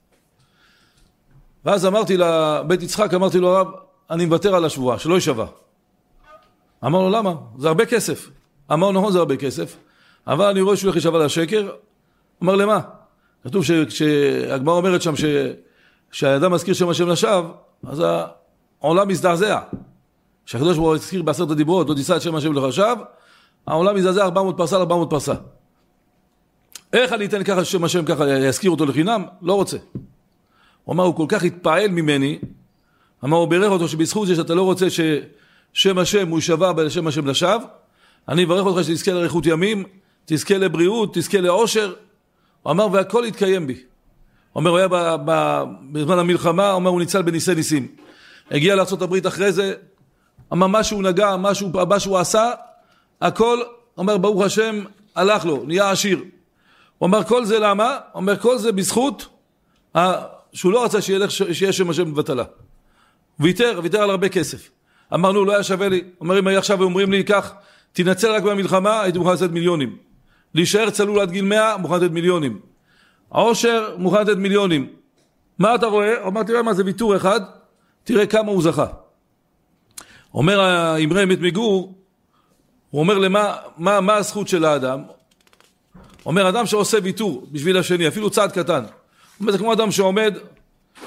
ואז אמרתי לבית יצחק, אמרתי לו, הרב, אני מוותר על השבועה, שלא יישבע. אמר לו, למה? זה הרבה כסף. אמר, נכון, זה הרבה כסף. אבל אני רואה שהוא הולך להישבע לשקר. אמר, למה? כתוב שהגמרא אומרת שם שהאדם מזכיר שם השם לשווא, אז העולם מזדעזע. שהקדוש ברוך הוא הזכיר בעשרת הדיברות, לא תישא את שם השם לשווא, העולם מזדעזע 400 פרסה ל400 פרסה. איך אני אתן ככה שם השם ככה, יזכיר אותו לחינם? לא רוצה. הוא אמר, הוא כל כך התפעל ממני, אמר, הוא בירך אותו שבזכות זה שאתה לא רוצה ששם השם הוא יישבע בשם השם לשווא, אני אברך אותך שתזכה לאריכות ימים, תזכה לבריאות, תזכה לאושר. הוא אמר, והכל יתקיים בי. הוא אומר, הוא היה בזמן המלחמה, הוא אומר, הוא ניצל בניסי ניסים. הגיע לארצות הברית אחרי זה, אמר, מה שהוא נגע, מה שהוא עשה, הכל, אומר, ברוך השם, הלך לו, נהיה עשיר. הוא אומר, כל זה למה? הוא אומר, כל זה בזכות, שהוא לא רצה שיהיה שם השם בבטלה. ויתר על הרבה כסף. אמרנו, לא היה שווה לי. אומר, אם עכשיו אומרים לי, כך, תנצל רק במלחמה, הייתי מוכן לתת מיליונים. להישאר צלול עד גיל 100, מוכן לתת מיליונים. העושר, מוכן לתת מיליונים. מה אתה רואה? אומר, תראה מה זה ויתור אחד, תראה כמה הוא זכה. אומר האמרי אמת מגור, הוא אומר למה, מה הזכות של האדם? אומר, אדם שעושה ויתור בשביל השני, אפילו צעד קטן. אומר, זה כמו אדם שעומד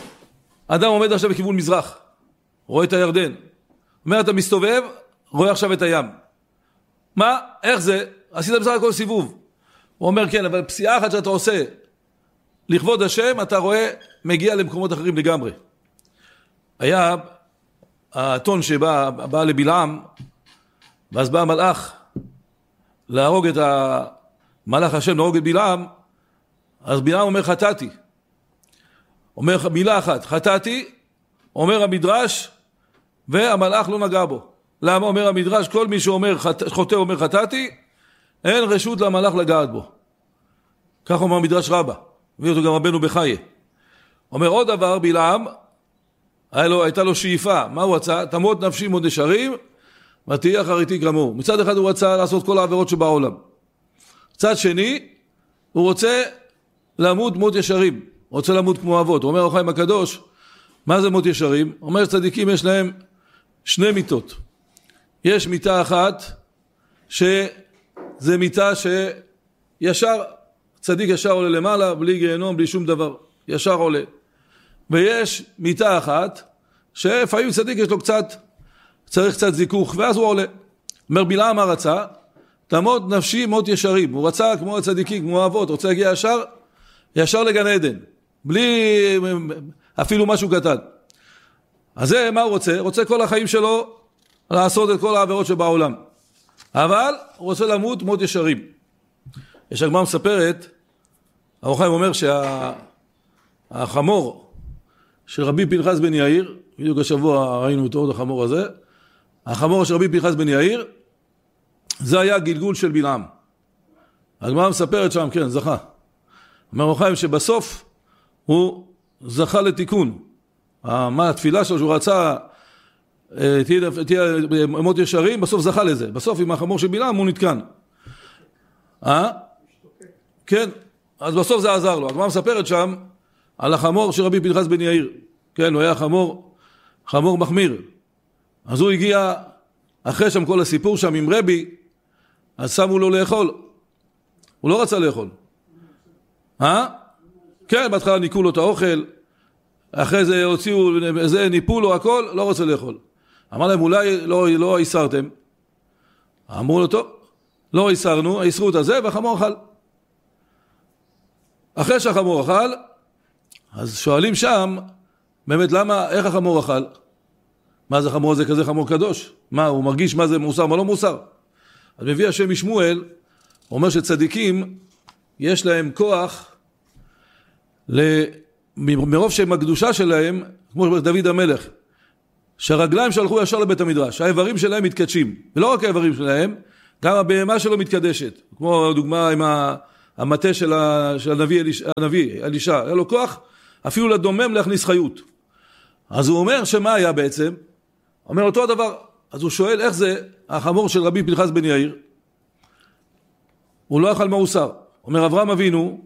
אדם עומד עכשיו בכיוון מזרח, רואה את הירדן. אומר, אתה מסתובב, רואה עכשיו את הים. מה? איך זה? עשית בסך הכל סיבוב. הוא אומר, כן, אבל פסיעה אחת שאתה עושה לכבוד השם, אתה רואה, מגיע למקומות אחרים לגמרי. היה האתון שבא לבלעם, ואז בא המלאך להרוג את מלאך השם, להרוג את בלעם, אז בלעם אומר, חטאתי. אומר מילה אחת, חטאתי, אומר המדרש, והמלאך לא נגע בו. למה אומר המדרש? כל מי שאומר חוטא אומר חטאתי, אין רשות למלאך לגעת בו. כך אומר המדרש רבה, הביא אותו גם רבנו בחיי. אומר עוד דבר, בלעם, הייתה לו שאיפה, מה הוא רצה? תמות נפשי מאוד נשארים, ותהיה אחריתי כמוהו. מצד אחד הוא רצה לעשות כל העבירות שבעולם. מצד שני, הוא רוצה למות מות ישרים, רוצה למות כמו אבות. הוא אומר אור החיים הקדוש, מה זה מות ישרים? הוא אומר שצדיקים יש להם שני מיתות. יש מיטה אחת, שזה מיטה שישר, צדיק ישר עולה למעלה, בלי גיהנום, בלי שום דבר, ישר עולה. ויש מיטה אחת, שלפעמים צדיק יש לו צריך קצת זיכוך, ואז הוא עולה. אומר בלעם מה רצה? תמות נפשי מות ישרים. הוא רצה כמו הצדיקים, כמו האבות, רוצה להגיע ישר לגן עדן, בלי אפילו משהו קטן. אז זה מה הוא רוצה? רוצה כל החיים שלו לעשות את כל העבירות שבעולם. אבל הוא רוצה למות מות ישרים. יש הגמרא מספרת, אור החיים אומר שהחמור של רבי פנחס בן יאיר, בדיוק השבוע ראינו אותו, החמור הזה, החמור של רבי פנחס בן יאיר, זה היה גלגול של בלעם. הגמרא מספרת שם, כן, זכה. אומר אור החיים שבסוף הוא זכה לתיקון. מה התפילה שלו שהוא רצה תהיה מות ישרים, בסוף זכה לזה. בסוף עם החמור של בלעם הוא נתקן. כן, אז בסוף זה עזר לו. הגמרא מספרת שם על החמור של רבי פנחס בן יאיר. כן, הוא היה חמור מחמיר. אז הוא הגיע, אחרי שם כל הסיפור שם עם רבי, אז שמו לו לאכול. הוא לא רצה לאכול. כן, בהתחלה ניקו לו את האוכל, אחרי זה הוציאו, ניפו לו הכל, לא רוצה לאכול. אמר להם, אולי לא איסרתם. אמרו לו, טוב, לא איסרנו, איסרו את הזה, והחמור אכל. אחרי שהחמור אכל, אז שואלים שם, באמת למה, איך החמור אכל? מה זה חמור הזה כזה חמור קדוש? מה, הוא מרגיש מה זה מוסר, מה לא מוסר? אז מביא השם משמואל, אומר שצדיקים, יש להם כוח, מרוב שהם הקדושה שלהם, כמו דוד המלך, שהרגליים שלחו ישר לבית המדרש, האיברים שלהם מתקדשים, ולא רק האיברים שלהם, גם הבהמה שלו מתקדשת, כמו דוגמה עם המטה של הנביא אלישע, היה לו כוח אפילו לדומם להכניס חיות. אז הוא אומר שמה היה בעצם? אומר אותו הדבר, אז הוא שואל איך זה החמור של רבי פנחס בן יאיר, הוא לא אכל מעוסר. אומר אברהם אבינו,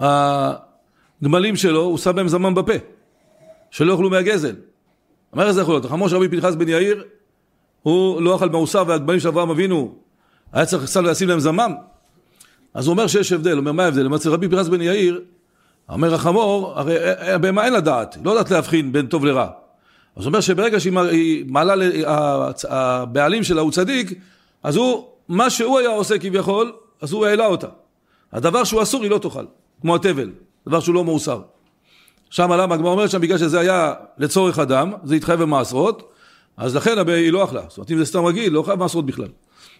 הגמלים שלו, הוא שם בהם זמם בפה, שלא אוכלו מהגזל. אומר איזה יכול להיות, החמור של רבי פנחס בן יאיר, הוא לא אכל מעוסר, והגמלים של אברהם אבינו, היה צריך לשים להם זמם. אז הוא אומר שיש הבדל, הוא אומר מה ההבדל? אצל רבי פנחס בן יאיר, אומר החמור, הרי בהמה אין לדעת, לא יודעת להבחין בין טוב לרע. אז הוא אומר שברגע שהיא מעלה, הבעלים שלה הוא צדיק, אז הוא, מה שהוא היה עושה כביכול, אז הוא העלה אותה. הדבר שהוא אסור היא לא תאכל, כמו הטבל, דבר שהוא לא מאוסר. שם למה, הגמרא אומרת שם, בגלל שזה היה לצורך אדם, זה התחייב במעשרות, אז לכן היא לא אכלה. זאת אומרת, אם זה סתם רגיל, לא חייב מעשרות בכלל.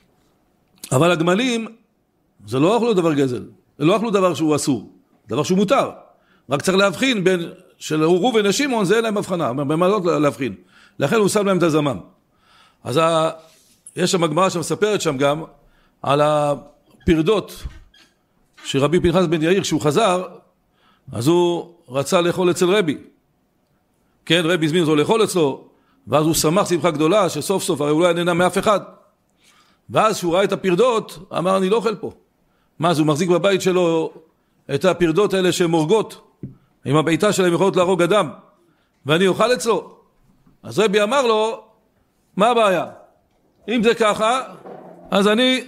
אבל הגמלים, זה לא אכלו דבר גזל, זה לא אכלו דבר שהוא אסור, דבר שהוא מותר. רק צריך להבחין בין של ראובן ושמעון, זה אין להם הבחנה, במה לא להבחין. לכן הוא שם להם את הזמם. אז יש שם הגמרא שמספרת שם גם על הפרדות שרבי פנחס בן יאיר, כשהוא חזר, אז הוא רצה לאכול אצל רבי. כן, רבי הזמין אותו לאכול אצלו, ואז הוא שמח שמחה גדולה, שסוף סוף, הרי אולי נהנה מאף אחד. ואז שהוא ראה את הפרדות, אמר, אני לא אוכל פה. מה, אז הוא מחזיק בבית שלו את הפרדות האלה שהן הורגות, עם הביתה שלהם יכולות להרוג אדם, ואני אוכל אצלו. אז רבי אמר לו, מה הבעיה? אם זה ככה, אז אני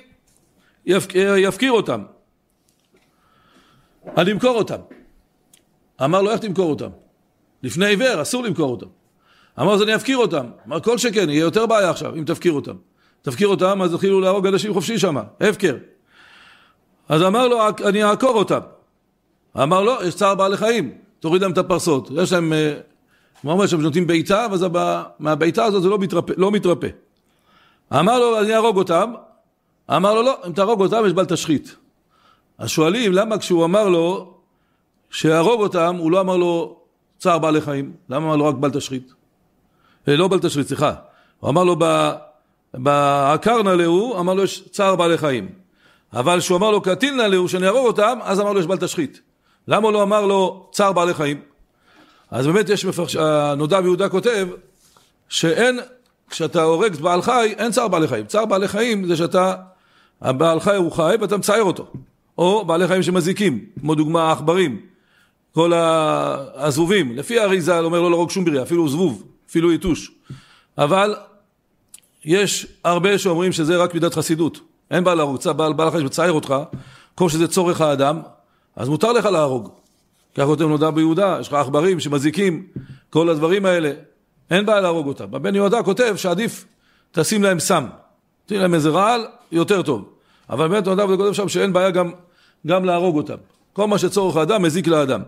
יפקיר אותם. אני אמכור אותם. אמר לו, איך תמכור אותם? לפני עיוור, אסור למכור אותם. אמר, אז אני אפקיר אותם. אמר, כל שכן, יהיה יותר בעיה עכשיו, אם תפקיר אותם. תפקיר אותם, אז התחילו להרוג אנשים חופשי שם, הפקר. אז אמר לו, אני אעקור אותם. אמר לו, יש צער בעלי חיים, תוריד להם את הפרסות. יש להם, מה אומר שהם נותנים ביתה, ואז מהביתה הזאת זה לא מתרפא. אמר לו, אני ארוג אותם. אמר לו, לא, אם תהרוג אותם, יש בל תשחית. אז שואלים, למה כשהוא אמר לו, שיהרוג אותם, הוא לא אמר לו צער בעלי חיים? למה אמר לו רק בל תשחית? לא בל תשחית, סליחה. הוא אמר לו, בעקרנה להו, אמר לו, יש צער בעלי חיים. אבל כשהוא אמר לו, קטילנה להו, שאני אהרוג אותם, אז אמר לו, יש בל תשחית. למה הוא לא אמר לו צער בעלי חיים? אז באמת יש נודע ביהודה כותב, שאין, כשאתה הורג בעל חי, אין צער בעלי חיים. צער בעלי חיים זה שאתה, הבעל חי הוא חי ואתה מצייר אותו. או בעלי חיים שמזיקים, כמו דוגמה העכברים, כל הזבובים. לפי האריזה, אומר לא להרוג שום בריה, אפילו זבוב, אפילו יתוש. אבל יש הרבה שאומרים שזה רק מידת חסידות. אין בעל להרוג, בעל חי שמצייר אותך, כל שזה צורך האדם, אז מותר לך להרוג. כך כותב נודע ביהודה, יש לך עכברים שמזיקים, כל הדברים האלה, אין בעיה להרוג אותם. בבן יהודה כותב שעדיף תשים להם סם, תשים להם איזה רעל, יותר טוב. אבל באמת נודע וכותב שם שאין בעיה גם להרוג אותם. כל מה שצורך האדם מזיק לאדם.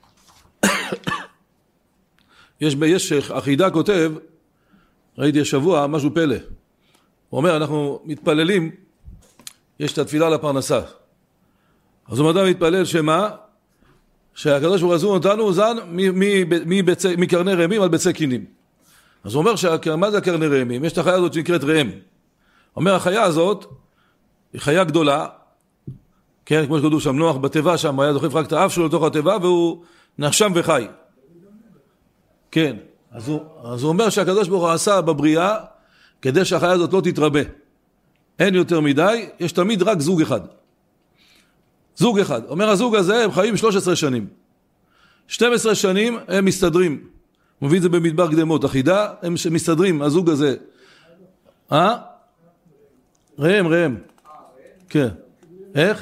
יש אחידה כותב, ראיתי השבוע משהו פלא. הוא אומר, אנחנו מתפללים, יש את התפילה לפרנסה. אז הוא אדם מתפלל שמה? שהקדוש ברוך הוא אותנו זן מקרני רעמים על ביצי קינים. אז הוא אומר מה זה קרני רעמים? יש את החיה הזאת שנקראת רעם. הוא אומר החיה הזאת היא חיה גדולה, כן, כמו שכתוב שם נוח בטבע שם, הוא היה דוחף רק את האף שלו לתוך הטבע והוא נחשם וחי. כן, אז הוא אומר שהקדוש ברוך הוא עשה בבריאה כדי שהחיה הזאת לא תתרבה. אין יותר מדי, יש תמיד רק זוג אחד. זוג אחד. אומר הזוג הזה הם חיים 13 שנים. 12 שנים הם מסתדרים. הוא מביא את זה במדבר קדמות. אחידה הם מסתדרים, הזוג הזה. רעם. כן. איך?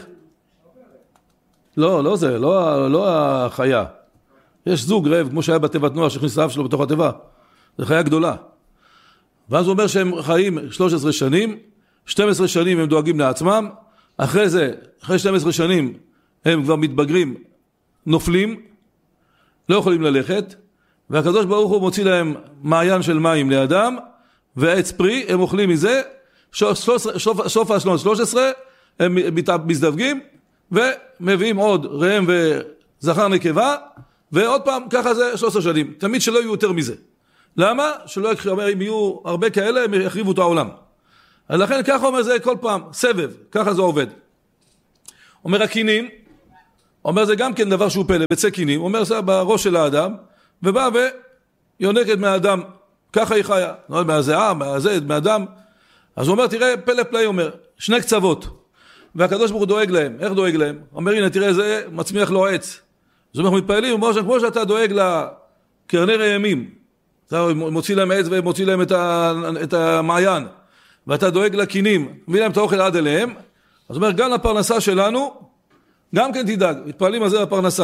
לא זה, לא החיה. יש זוג רעב, כמו שהיה בתיבת נוח, שהכניס את האף שלו בתוך התיבה. זו חיה גדולה. ואז הוא אומר שהם חיים 13 שנים, 12 שנים הם דואגים לעצמם, אחרי זה, אחרי 12 שנים, הם כבר מתבגרים, נופלים, לא יכולים ללכת, והקדוש ברוך הוא מוציא להם מעיין של מים לידם, ועץ פרי, הם אוכלים מזה, סוף השנות 13, הם מזדווגים, ומביאים עוד רעם וזכר נקבה, ועוד פעם, ככה זה 13 שנים, תמיד שלא יהיו יותר מזה. למה? שלא אם יהיו הרבה כאלה, הם יחריבו את העולם. אז לכן ככה אומר זה כל פעם, סבב, ככה זה עובד. אומר הקינים, אומר זה גם כן דבר שהוא פלא, ביצי קינים, אומר זה בראש של האדם, ובא ויונקת מהאדם, ככה היא חיה, מהזיעה, מהאדם. אז הוא אומר, תראה, פלא פלא, אומר, שני קצוות, והקדוש ברוך הוא דואג להם, איך דואג להם? אומר, הנה, תראה, זה מצמיח לו עץ. אז אנחנו מתפעלים, הוא אומר, כמו שאתה דואג לקרני רעמים, אתה מוציא להם עץ ומוציא להם את המעיין, ואתה דואג לקינים, מביא להם את האוכל עד אליהם, אז אומר, גם לפרנסה שלנו, גם כן תדאג, מתפעלים על זה לפרנסה.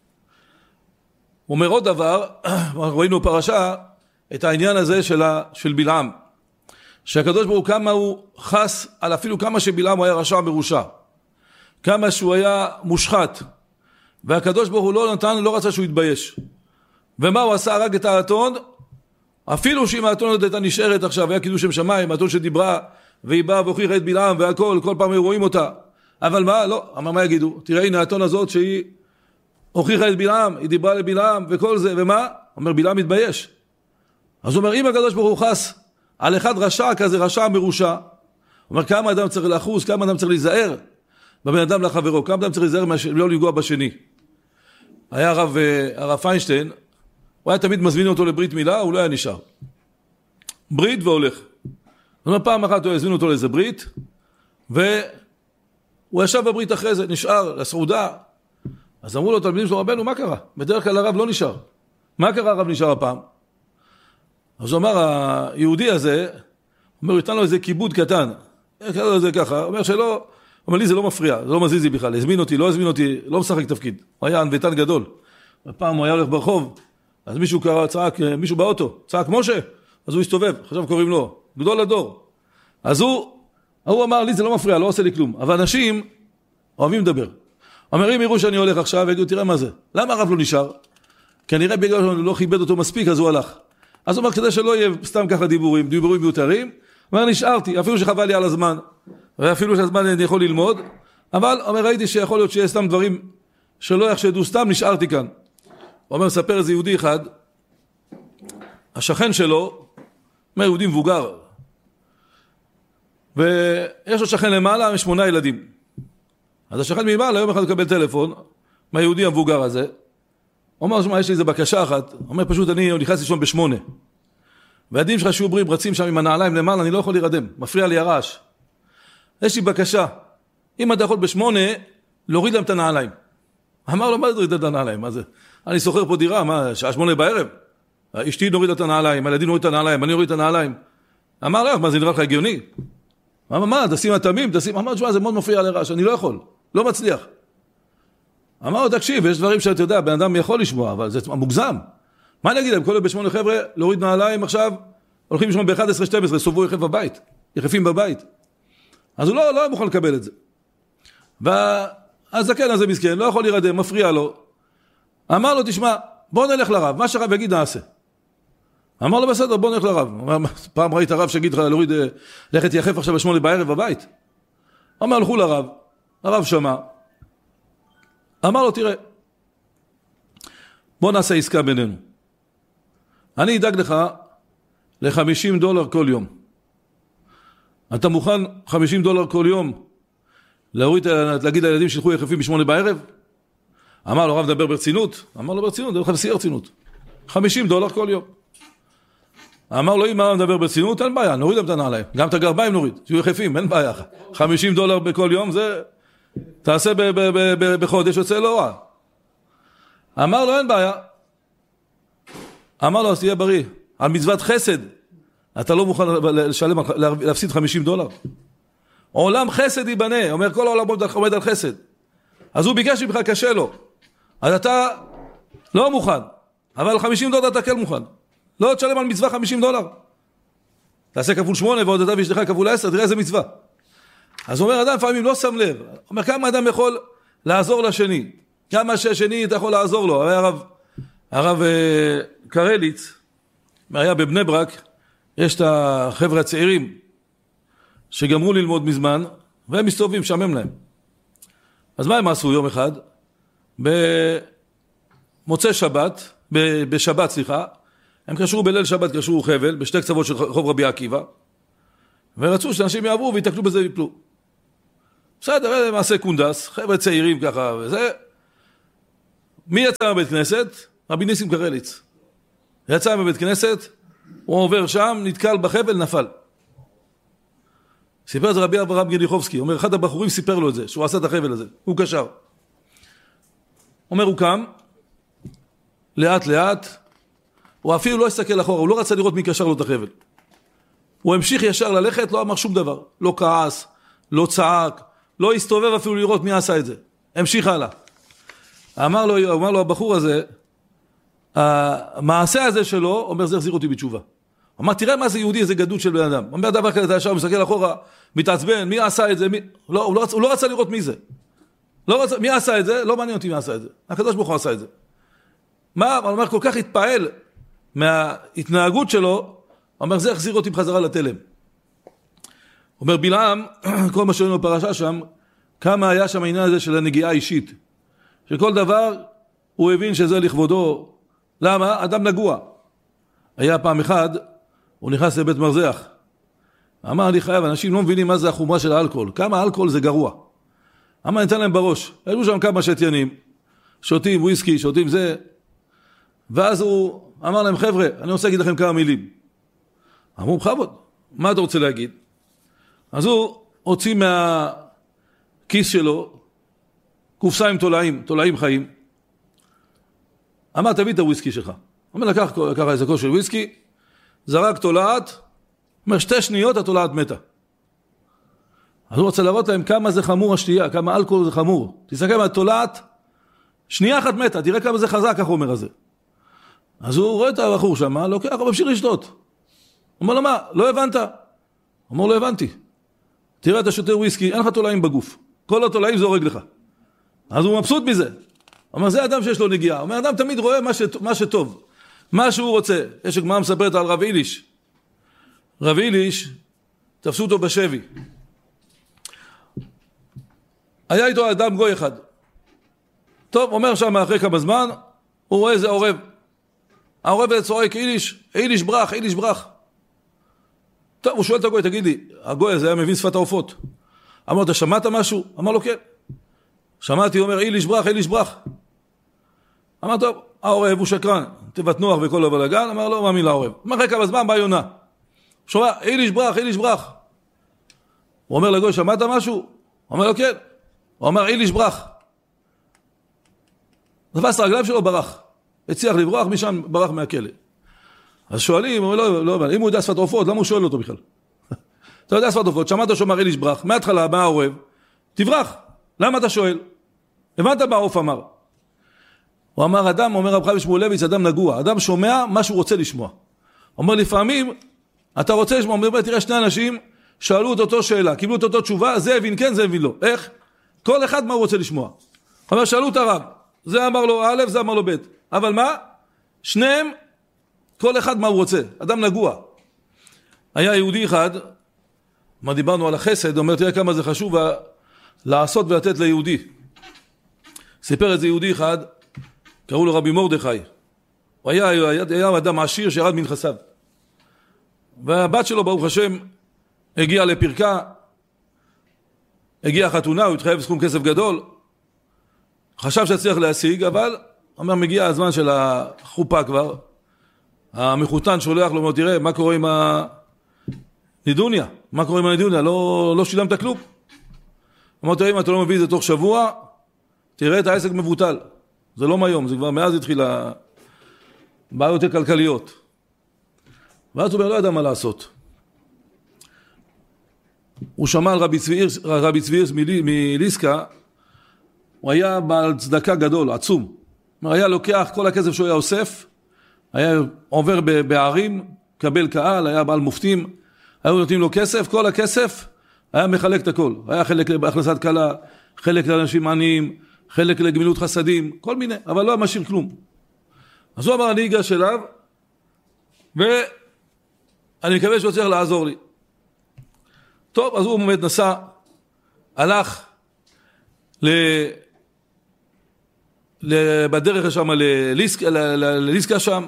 הוא אומר עוד דבר, ראינו פרשה, את העניין הזה של בלעם, שהקדוש ברוך הוא כמה הוא חס על אפילו כמה שבלעם הוא היה רשע מרושע, כמה שהוא היה מושחת, והקדוש ברוך הוא לא נתן, לא רצה שהוא יתבייש. ומה הוא עשה? הרג את האתון, אפילו שאם האתון הזאת הייתה נשארת עכשיו, היה קידוש שם שמיים, האתון שדיברה, והיא באה והוכיחה את בלעם והכל, כל פעם רואים אותה. אבל מה? לא, אמר מה יגידו? תראה הנה האתון הזאת שהיא הוכיחה את בלעם, היא דיברה לבלעם וכל זה, ומה? אומר בלעם מתבייש. אז הוא אומר, אם הקדוש ברוך הוא חס על אחד רשע כזה, רשע מרושע, הוא אומר כמה אדם צריך לחוס, כמה אדם צריך להיזהר בבן אדם לחברו, כמה אדם צריך להיזהר לא לפגוע בשני. היה הרב פיינשטיין, הוא היה תמיד מזמין אותו לברית מילה, הוא לא היה נשאר. ברית והולך. זאת אומרת, פעם אחת הוא הזמין אותו לאיזה ברית, והוא ישב בברית אחרי זה, נשאר לסעודה. אז אמרו לו, תלמידים שלו, רבנו, מה קרה? בדרך כלל הרב לא נשאר. מה קרה הרב נשאר הפעם? אז הוא אמר, היהודי הזה, אומר, הוא יתן לו איזה כיבוד קטן. קרא לו איזה ככה, אומר שלא, אומר לי זה לא מפריע, זה לא מזיז לי בכלל, הזמין אותי, לא משחק תפקיד. הוא היה ענוותן גדול. הפעם הוא היה הולך ברחוב, אז מישהו קרא, צעק, מישהו באוטו, צעק משה, אז הוא הסתובב, עכשיו קוראים לו, גדול הדור. אז הוא אמר לי, זה לא מפריע, לא עושה לי כלום. אבל אנשים אוהבים לדבר. אומרים, יראו שאני הולך עכשיו, ויגידו, תראה מה זה. למה הרב לא נשאר? כנראה בגלל שהוא לא כיבד אותו מספיק, אז הוא הלך. אז הוא אומר, כדי שלא יהיה סתם ככה דיבורים מיותרים, אומר, נשארתי, אפילו שחבל לי על הזמן, ואפילו שהזמן אני יכול ללמוד, אבל אומר, ראיתי שיכול להיות שיהיה סתם דברים שלא יחשדו סתם, נשארתי כאן. הוא אומר, מספר איזה יהודי אחד, השכן שלו, אומר, יהודי מבוגר, ויש לו שכן למעלה, 8 ילדים. אז השכן ממעלה, יום אחד לקבל טלפון, מהיהודי המבוגר הזה, הוא אומר, שמה, יש לי איזה בקשה אחת, הוא אומר, פשוט אני נכנס לישון ב8, והילדים שלך שיעוברים רצים שם עם הנעליים למעלה, אני לא יכול להירדם, מפריע לי הרעש. יש לי בקשה, אם אתה יכול ב8, להוריד להם את הנעליים. אמר לו, מה זה להוריד את הנעליים? מה זה? אני סוחר פה דירה, מה, שעה 8 בערב? אשתי נוריד את הנעליים, הילדים נוריד את הנעליים, אני נוריד את הנעליים. אמר לו, מה זה נראה לך הגיוני? מה, תשים התמים, אמר, תשמע, זה מאוד מפריע לרעש, אני לא יכול, לא מצליח. אמר לו, תקשיב, יש דברים שאתה יודע, בן אדם יכול לשמוע, אבל זה מוגזם. מה אני אגיד להם? כל יום ב8 חבר'ה, להוריד נעליים עכשיו, הולכים לשמוע ב11-12, סובבו יחף בבית, יחפים בבית. אז הוא לא מוכן לקבל את זה. אז הכן הזה מסכן, לא יכול להירדם, מפריע לו. אמר לו, תשמע, בוא נלך לרב, מה שהרב יגיד נעשה. אמר לו, בסדר, בוא נלך לרב. פעם ראית הרב שיגיד לך להוריד, לכת יחף עכשיו ב8 בערב בבית. אמר, הלכו לרב, הרב שמע. אמר לו, תראה, בוא נעשה עסקה בינינו. אני אדאג לך $50 כל יום. אתה מוכן $50 כל יום להגיד לילדים שילכו יחפים ב8 בערב? אמר לו, הרב, דבר ברצינות? אמר לו, ברצינות, דבר לך בשיא הרצינות. $50 כל יום. אמר לו, אם הרב מדבר ברצינות, אין בעיה, נוריד להם את הנעליים. גם את הגרביים נוריד, שיהיו יחפים, אין בעיה. $50 בכל יום, זה תעשה בחודש, יוצא לא רע. אמר לו, אין בעיה. אמר לו, אז תהיה בריא. על מצוות חסד, אתה לא מוכן לשלם, להפסיד $50. עולם חסד ייבנה, אומר כל העולם עומד על חסד. אז הוא ביקש ממך קשה לו. אז אתה לא מוכן, אבל $50 אתה כן מוכן. לא תשלם על מצווה $50. תעשה כפול 8 ועוד אתה וישתך כפול 10, תראה איזה מצווה. אז הוא אומר, אדם לפעמים לא שם לב. אומר, כמה אדם יכול לעזור לשני? כמה שהשני אתה יכול לעזור לו? הרב קרליץ, היה בבני ברק, יש את החבר'ה הצעירים שגמרו ללמוד מזמן, והם מסתובבים, שמם להם. אז מה הם עשו יום אחד? במוצאי שבת, בשבת סליחה, הם קשרו בליל שבת, קשרו חבל, בשתי קצוות של רחוב רבי עקיבא, ורצו שאנשים יעברו ויתקלו בזה ויפלו. בסדר, מעשה קונדס, חבר'ה צעירים ככה וזה. מי יצא מבית כנסת? רבי ניסים קרליץ. יצא מבית כנסת, הוא עובר שם, נתקל בחבל, נפל. סיפר את זה רבי אברהם גליחובסקי, אומר, אחד הבחורים סיפר לו את זה, שהוא עשה את החבל הזה, הוא קשר. אומר, הוא קם, לאט לאט, הוא אפילו לא הסתכל אחורה, הוא לא רצה לראות מי קשר לו את החבל. הוא המשיך ישר ללכת, לא אמר שום דבר, לא כעס, לא צעק, לא הסתובב אפילו לראות מי עשה את זה. המשיך הלאה. אמר לו הבחור הזה, המעשה הזה שלו, אומר, זה החזיר אותי בתשובה. אמר, תראה מה זה יהודי, איזה גדות של בן אדם. אומר, דבר כזה, אתה ישר מסתכל אחורה, מתעצבן, מי עשה את זה? הוא לא רצה לראות מי זה. מי עשה את זה? לא מעניין אותי מי עשה את זה. הקדוש ברוך הוא עשה את זה. הוא אומר, כל כך התפעל מההתנהגות שלו, אומר, זה החזיר אותי בחזרה לתלם. אומר, בלעם, כל מה שראינו בפרשה שם, כמה היה שם העניין הזה של הנגיעה האישית. שכל דבר הוא הבין שזה לכבודו. למה? אדם נגוע. היה פעם אחד, הוא נכנס לבית מרזח. אמר, אני חייב, אנשים לא מבינים מה זה החומרה של האלכוהול. כמה אלכוהול זה גרוע. אמר, ניתן להם בראש. היו שם כמה שתיינים, שותים וויסקי, שותים זה. ואז הוא אמר להם, חבר'ה, אני רוצה להגיד לכם כמה מילים. אמרו, בכבוד, מה אתה רוצה להגיד? אז הוא הוציא מהכיס שלו, קופסה עם תולעים חיים. אמר, תביא את הוויסקי שלך. אומר, לקח איזה כוס של וויסקי, זרק תולעת, אומר, 2 שניות התולעת מתה. אז הוא רוצה להראות להם כמה זה חמור השתייה, כמה אלכוהול זה חמור. תסתכל על התולעת, שנייה אחת מתה, תראה כמה זה חזק, החומר הזה. אז הוא רואה את הבחור שם, לוקח, הוא ממשיך לשתות. הוא אומר לו, מה? לא הבנת? הוא אומר, לא הבנתי. תראה, אתה שותה וויסקי, אין לך תולעים בגוף. כל התולעים זה הורג לך. אז הוא מבסוט מזה. הוא אומר, זה אדם שיש לו נגיעה. הוא אומר, אדם תמיד רואה מה שטוב. מה שהוא רוצה. יש גמרא מספרת על רב איליש. רב איליש, תפסו אותו בשבי. היה איתו אדם גוי אחד. טוב, אומר שם אחרי כמה זמן, הוא רואה איזה עורב. העורב הזה צועק, איליש ברח, איליש ברח. טוב, הוא שואל את הגוי, תגיד לי, הגוי הזה היה מבין שפת העופות. אמר, אתה שמעת משהו? אמר לו, כן. שמעתי, הוא אומר, איליש ברח. אמר, טוב, העורב הוא שקרן, תיבת נוח וכל הבלגן. אמר, לא מאמין לעורב. אמר, אחרי כמה זמן בא יונה. שומע, איליש ברח. הוא אומר לגוי, שמעת משהו? הוא אומר לו, כן. הוא אומר, איליש ברח. תפס הרגליים שלו, ברח. הצליח לברוח, משם ברח מהכלא. אז שואלים, הוא אומר, לא, אם הוא יודע שפת עופות, למה הוא שואל אותו בכלל? אתה יודע שפת עופות, שמעת שאומר איליש ברח, מההתחלה, מה העורב? תברח. למה אתה שואל? הבנת מה העוף אמר? הוא אמר, אדם, אומר רב חיים שמואלביץ, אדם נגוע. אדם שומע מה שהוא רוצה לשמוע. אומר, לפעמים, אתה רוצה לשמוע, אומר, תראה, שני אנשים שאלו את אותו שאלה, קיבלו את אותו תשובה, זה הבין כן, זה הבין לא. איך? כל אחד מה הוא רוצה לשמוע. אומר, שאלו את הרב, זה אמר לו א', זה אמר לו ב'. אבל מה? שניהם, כל אחד מה הוא רוצה. אדם נגוע. היה יהודי אחד, מה דיברנו על החסד, אומר, תראה כמה זה חשוב לעשות ולתת ליהודי. סיפר את זה יהודי אחד, קראו לו רבי מרדכי. הוא היה אדם עשיר שירד מנכסיו. והבת שלו, ברוך השם, הגיעה לפרקה, הגיעה חתונה, הוא התחייב סכום כסף גדול, חשב שצריך להשיג, אבל אומר, מגיע הזמן של החופה כבר, המחותן שולח לו, אומר, תראה, מה קורה עם הנידוניה? מה קורה עם הנידוניה? לא שילמת כלום. אומר, תראה, אם אתה לא מביא את זה תוך שבוע, תראה את העסק מבוטל. זה לא מהיום, זה כבר מאז התחילה בעיות כלכליות. ואז הוא אומר, לא ידע מה לעשות. הוא שמע על רבי צבירס מליסקה, הוא היה בעל צדקה גדול, עצום. הוא היה לוקח כל הכסף שהוא היה אוסף, היה עובר בערים, קבל קהל, היה בעל מופתים, היו נותנים לו כסף, כל הכסף היה מחלק את הכל. היה חלק בהכנסת קלה, חלק לאנשים עניים, חלק לגמילות חסדים, כל מיני, אבל לא היה משאיר כלום. אז הוא אמר, אני אגש אליו, ואני מקווה שהוא צריך לעזור לי. טוב, אז הוא באמת נסע, הלך בדרך שם לליסקה שם,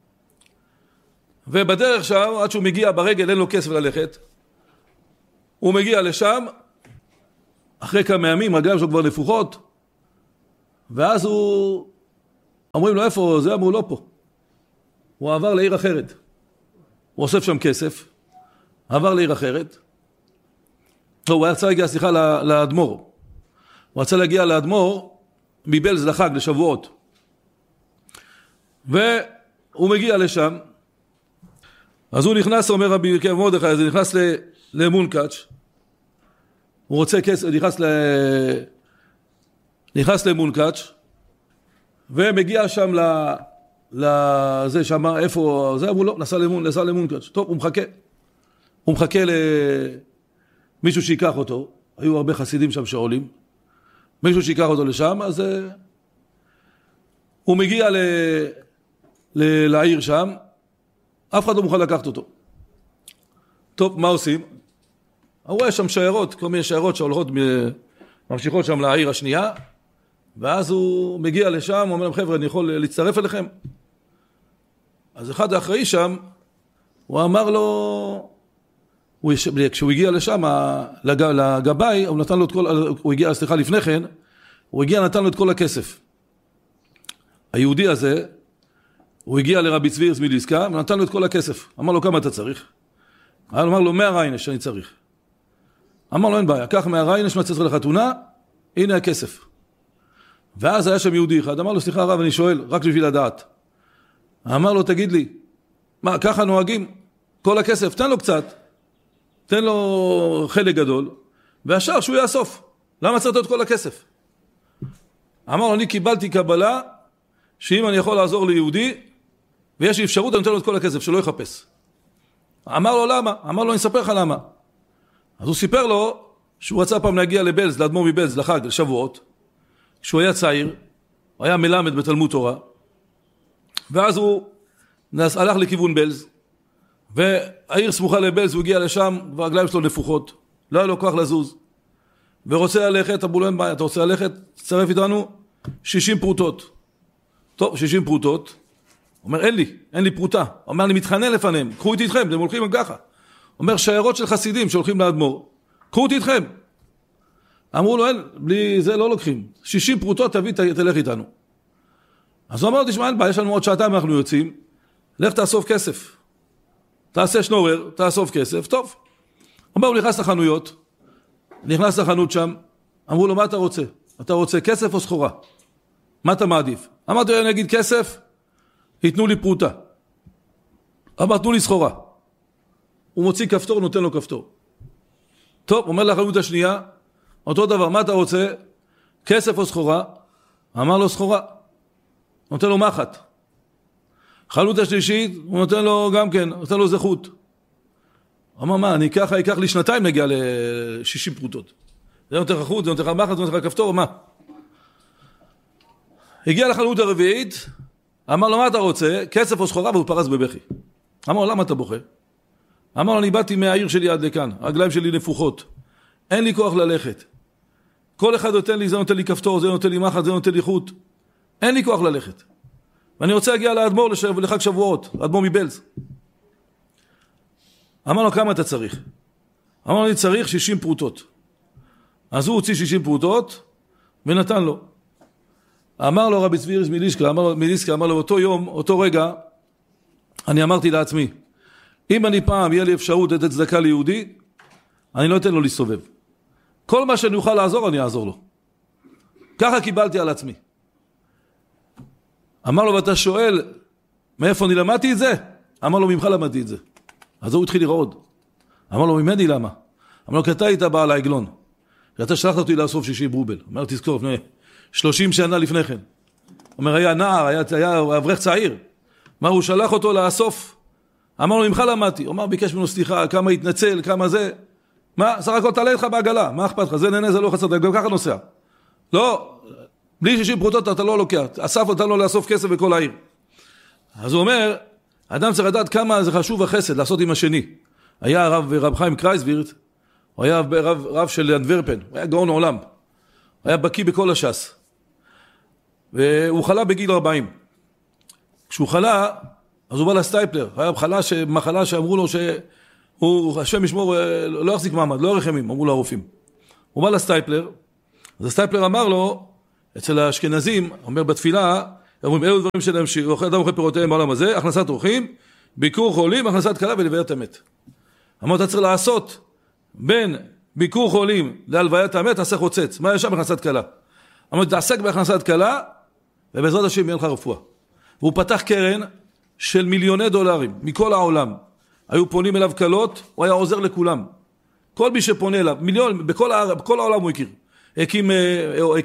ובדרך שם, עד שהוא מגיע ברגל, אין לו כסף ללכת, הוא מגיע לשם, אחרי כמה ימים, רגליו שלו כבר נפוחות, ואז אומרים לו, איפה זה? אמרו, לא פה. הוא עבר לעיר אחרת. הוא אוסף שם כסף, עבר לעיר אחרת, הוא היה צריך להגיע, סליחה, לאדמו"ר. הוא רצה להגיע לאדמו"ר מבלז לחג, לשבועות. והוא מגיע לשם, אז הוא נכנס, אומר רבי מרדכי, אז הוא נכנס למונקאץ', הוא רוצה כסף, נכנס למונקאץ', ומגיע שם לזה שאמר, איפה זה? אמרו, לא, נסע למונקאץ'. טוב, הוא מחכה למישהו שיקח אותו, היו הרבה חסידים שם שעולים, מישהו שיקח אותו לשם, אז הוא מגיע לעיר שם, אף אחד לא מוכן לקחת אותו. טוב, מה עושים? הוא רואה שם שיירות, כל מיני שיירות שהולכות, ממשיכות שם לעיר השנייה, ואז הוא מגיע לשם, הוא אומר להם, חבר'ה, אני יכול להצטרף אליכם? אז אחד האחראי שם, הוא אמר לו, כשהוא הגיע לשם, לגבאי, הוא נתן לו את כל, הוא הגיע, סליחה, לפני כן, הוא הגיע, נתן לו את כל הכסף. היהודי הזה, הוא הגיע לרבי צבירס מליסקה, ונתן לו את כל הכסף. אמר לו, כמה אתה צריך? אמר לו, 100 ריינש שאני צריך. אמר לו, אין בעיה, קח 100 ריינש, מה צריך לחתונה, הנה הכסף. ואז היה שם יהודי אחד, אמר לו, סליחה הרב, אני שואל, רק בשביל לדעת. אמר לו, תגיד לי, מה, ככה נוהגים? כל הכסף, תן לו קצת, תן לו חלק גדול, והשאר שהוא יאסוף. למה צריך את כל הכסף? אמר לו, אני קיבלתי קבלה, שאם אני יכול לעזור ליהודי, ויש לי אפשרות, אני נותן לו את כל הכסף, שלא יחפש. אמר לו למה? אמר לו אני אספר לך למה. אז הוא סיפר לו שהוא רצה פעם להגיע לבלז, לאדמו"ר מבלז, לחג, לשבועות. כשהוא היה צעיר, הוא היה מלמד בתלמוד תורה, ואז הוא הלך לכיוון בלז, והעיר סמוכה לבלז, הוא הגיע לשם, והרגליים שלו נפוחות, לא היה לו כוח לזוז, ורוצה ללכת, אמרו לו אין בעיה, אתה רוצה ללכת, תצטרף איתנו, 60 פרוטות. טוב, 60 פרוטות, הוא אומר אין לי פרוטה, הוא אומר אני מתחנן לפניהם, קחו איתי איתכם, אתם הולכים ככה. הוא אומר שיירות של חסידים שהולכים לאדמו"ר, קחו אותי איתכם. אמרו לו אין, בלי זה לא לוקחים, 60 פרוטות תביא, תלך איתנו. אז הוא אמר לו תשמע אין בעיה, יש לנו עוד שעתיים אנחנו יוצאים, לך תאסוף כסף. תעשה שנורר, תאסוף כסף, טוב. אומר, הוא נכנס לחנות שם, אמרו לו, מה אתה רוצה? אתה רוצה כסף או סחורה? מה אתה מעדיף? אמרתי, אני אגיד כסף, ייתנו לי פרוטה. אמר, תנו לי סחורה. הוא מוציא כפתור, נותן לו כפתור. טוב, אומר לחנות השנייה, אותו דבר, מה אתה רוצה? כסף או סחורה? אמר לו, סחורה. נותן לו מחט. חנות השלישית, הוא נותן לו גם כן, נותן לו זכות. אמר מה, אני ככה, ייקח לי שנתיים נגיע ל-60 פרוטות. זה נותן לך חוט, זה נותן לך מחט, זה נותן לך כפתור, מה? הגיע לחנות הרביעית, אמר לו מה אתה רוצה? כסף או סחורה, והוא פרס בבכי. אמר לו למה אתה בוכה? אמר לו אני באתי מהעיר שלי עד לכאן, הרגליים שלי נפוחות, אין לי כוח ללכת. כל אחד נותן לי, זה נותן לי כפתור, זה נותן לי מחט, זה נותן לי חוט. אין לי כוח ללכת. ואני רוצה להגיע לאדמו"ר לחג שבועות, לאדמו"ר מבלז. אמר לו כמה אתה צריך? אמר לו אני צריך 60 פרוטות. אז הוא הוציא 60 פרוטות ונתן לו. אמר לו רבי צבי מיליסקה, אמר לו אותו יום, אותו רגע, אני אמרתי לעצמי, אם אני פעם יהיה לי אפשרות לתת צדקה ליהודי, אני לא אתן לו להסתובב. כל מה שאני אוכל לעזור, אני אעזור לו. ככה קיבלתי על עצמי. אמר לו, ואתה שואל, מאיפה אני למדתי את זה? אמר לו, ממך למדתי את זה. אז הוא התחיל לרעוד. אמר לו, ממני למה? אמר לו, כי אתה היית בעל העגלון. אתה שלחת אותי לאסוף 60 רובל. אמר לו, תזכור, 30 שנה לפני כן. אומר, היה נער, היה אברך צעיר. אמר, הוא שלח אותו לאסוף. אמר לו, ממך למדתי. אמר, ביקש ממנו סליחה, כמה התנצל, כמה זה. מה? סך הכל תעלה איתך בעגלה. מה אכפת לך? זה נהנה, זה לא חסר, גם ככה נוסע. לא, בלי 60 פרוטות אתה לא לוקח. אסף אותנו לו לאסוף כסף בכל העיר. אז הוא אומר, האדם צריך לדעת כמה זה חשוב החסד, לעשות עם השני. היה רב חיים קרייסווירט, הוא היה רב של אנטוורפן, הוא היה גאון עולם. הוא היה בקיא בכל הש"ס. והוא חלה בגיל 40. כשהוא חלה, אז הוא בא לסטייפלר. היה מחלה שאמרו לו שהוא, השם ישמור, לא יחזיק מעמד, לא ירחמים, אמרו לו הרופאים. הוא בא לסטייפלר, אז הסטייפלר אמר לו, אצל האשכנזים, אומר בתפילה, אומרים, אלו דברים שלהם שאדם אוכל פירותיהם בעולם הזה, הכנסת אורחים, ביקור חולים, הכנסת כלה ולוויית המת. אמר, אתה צריך לעשות בין ביקור חולים להלוויית המת, תעשה חוצץ. מה יש שם בהכנסת כלה? אמר, תעסק בהכנסת כלה, ובעזרת השם יהיה לך רפואה. והוא פתח קרן של מיליוני דולרים, מכל העולם. היו פונים אליו קלות, הוא היה עוזר לכולם. כל מי שפונה אליו, מיליון, בכל העולם הוא הכיר. הקים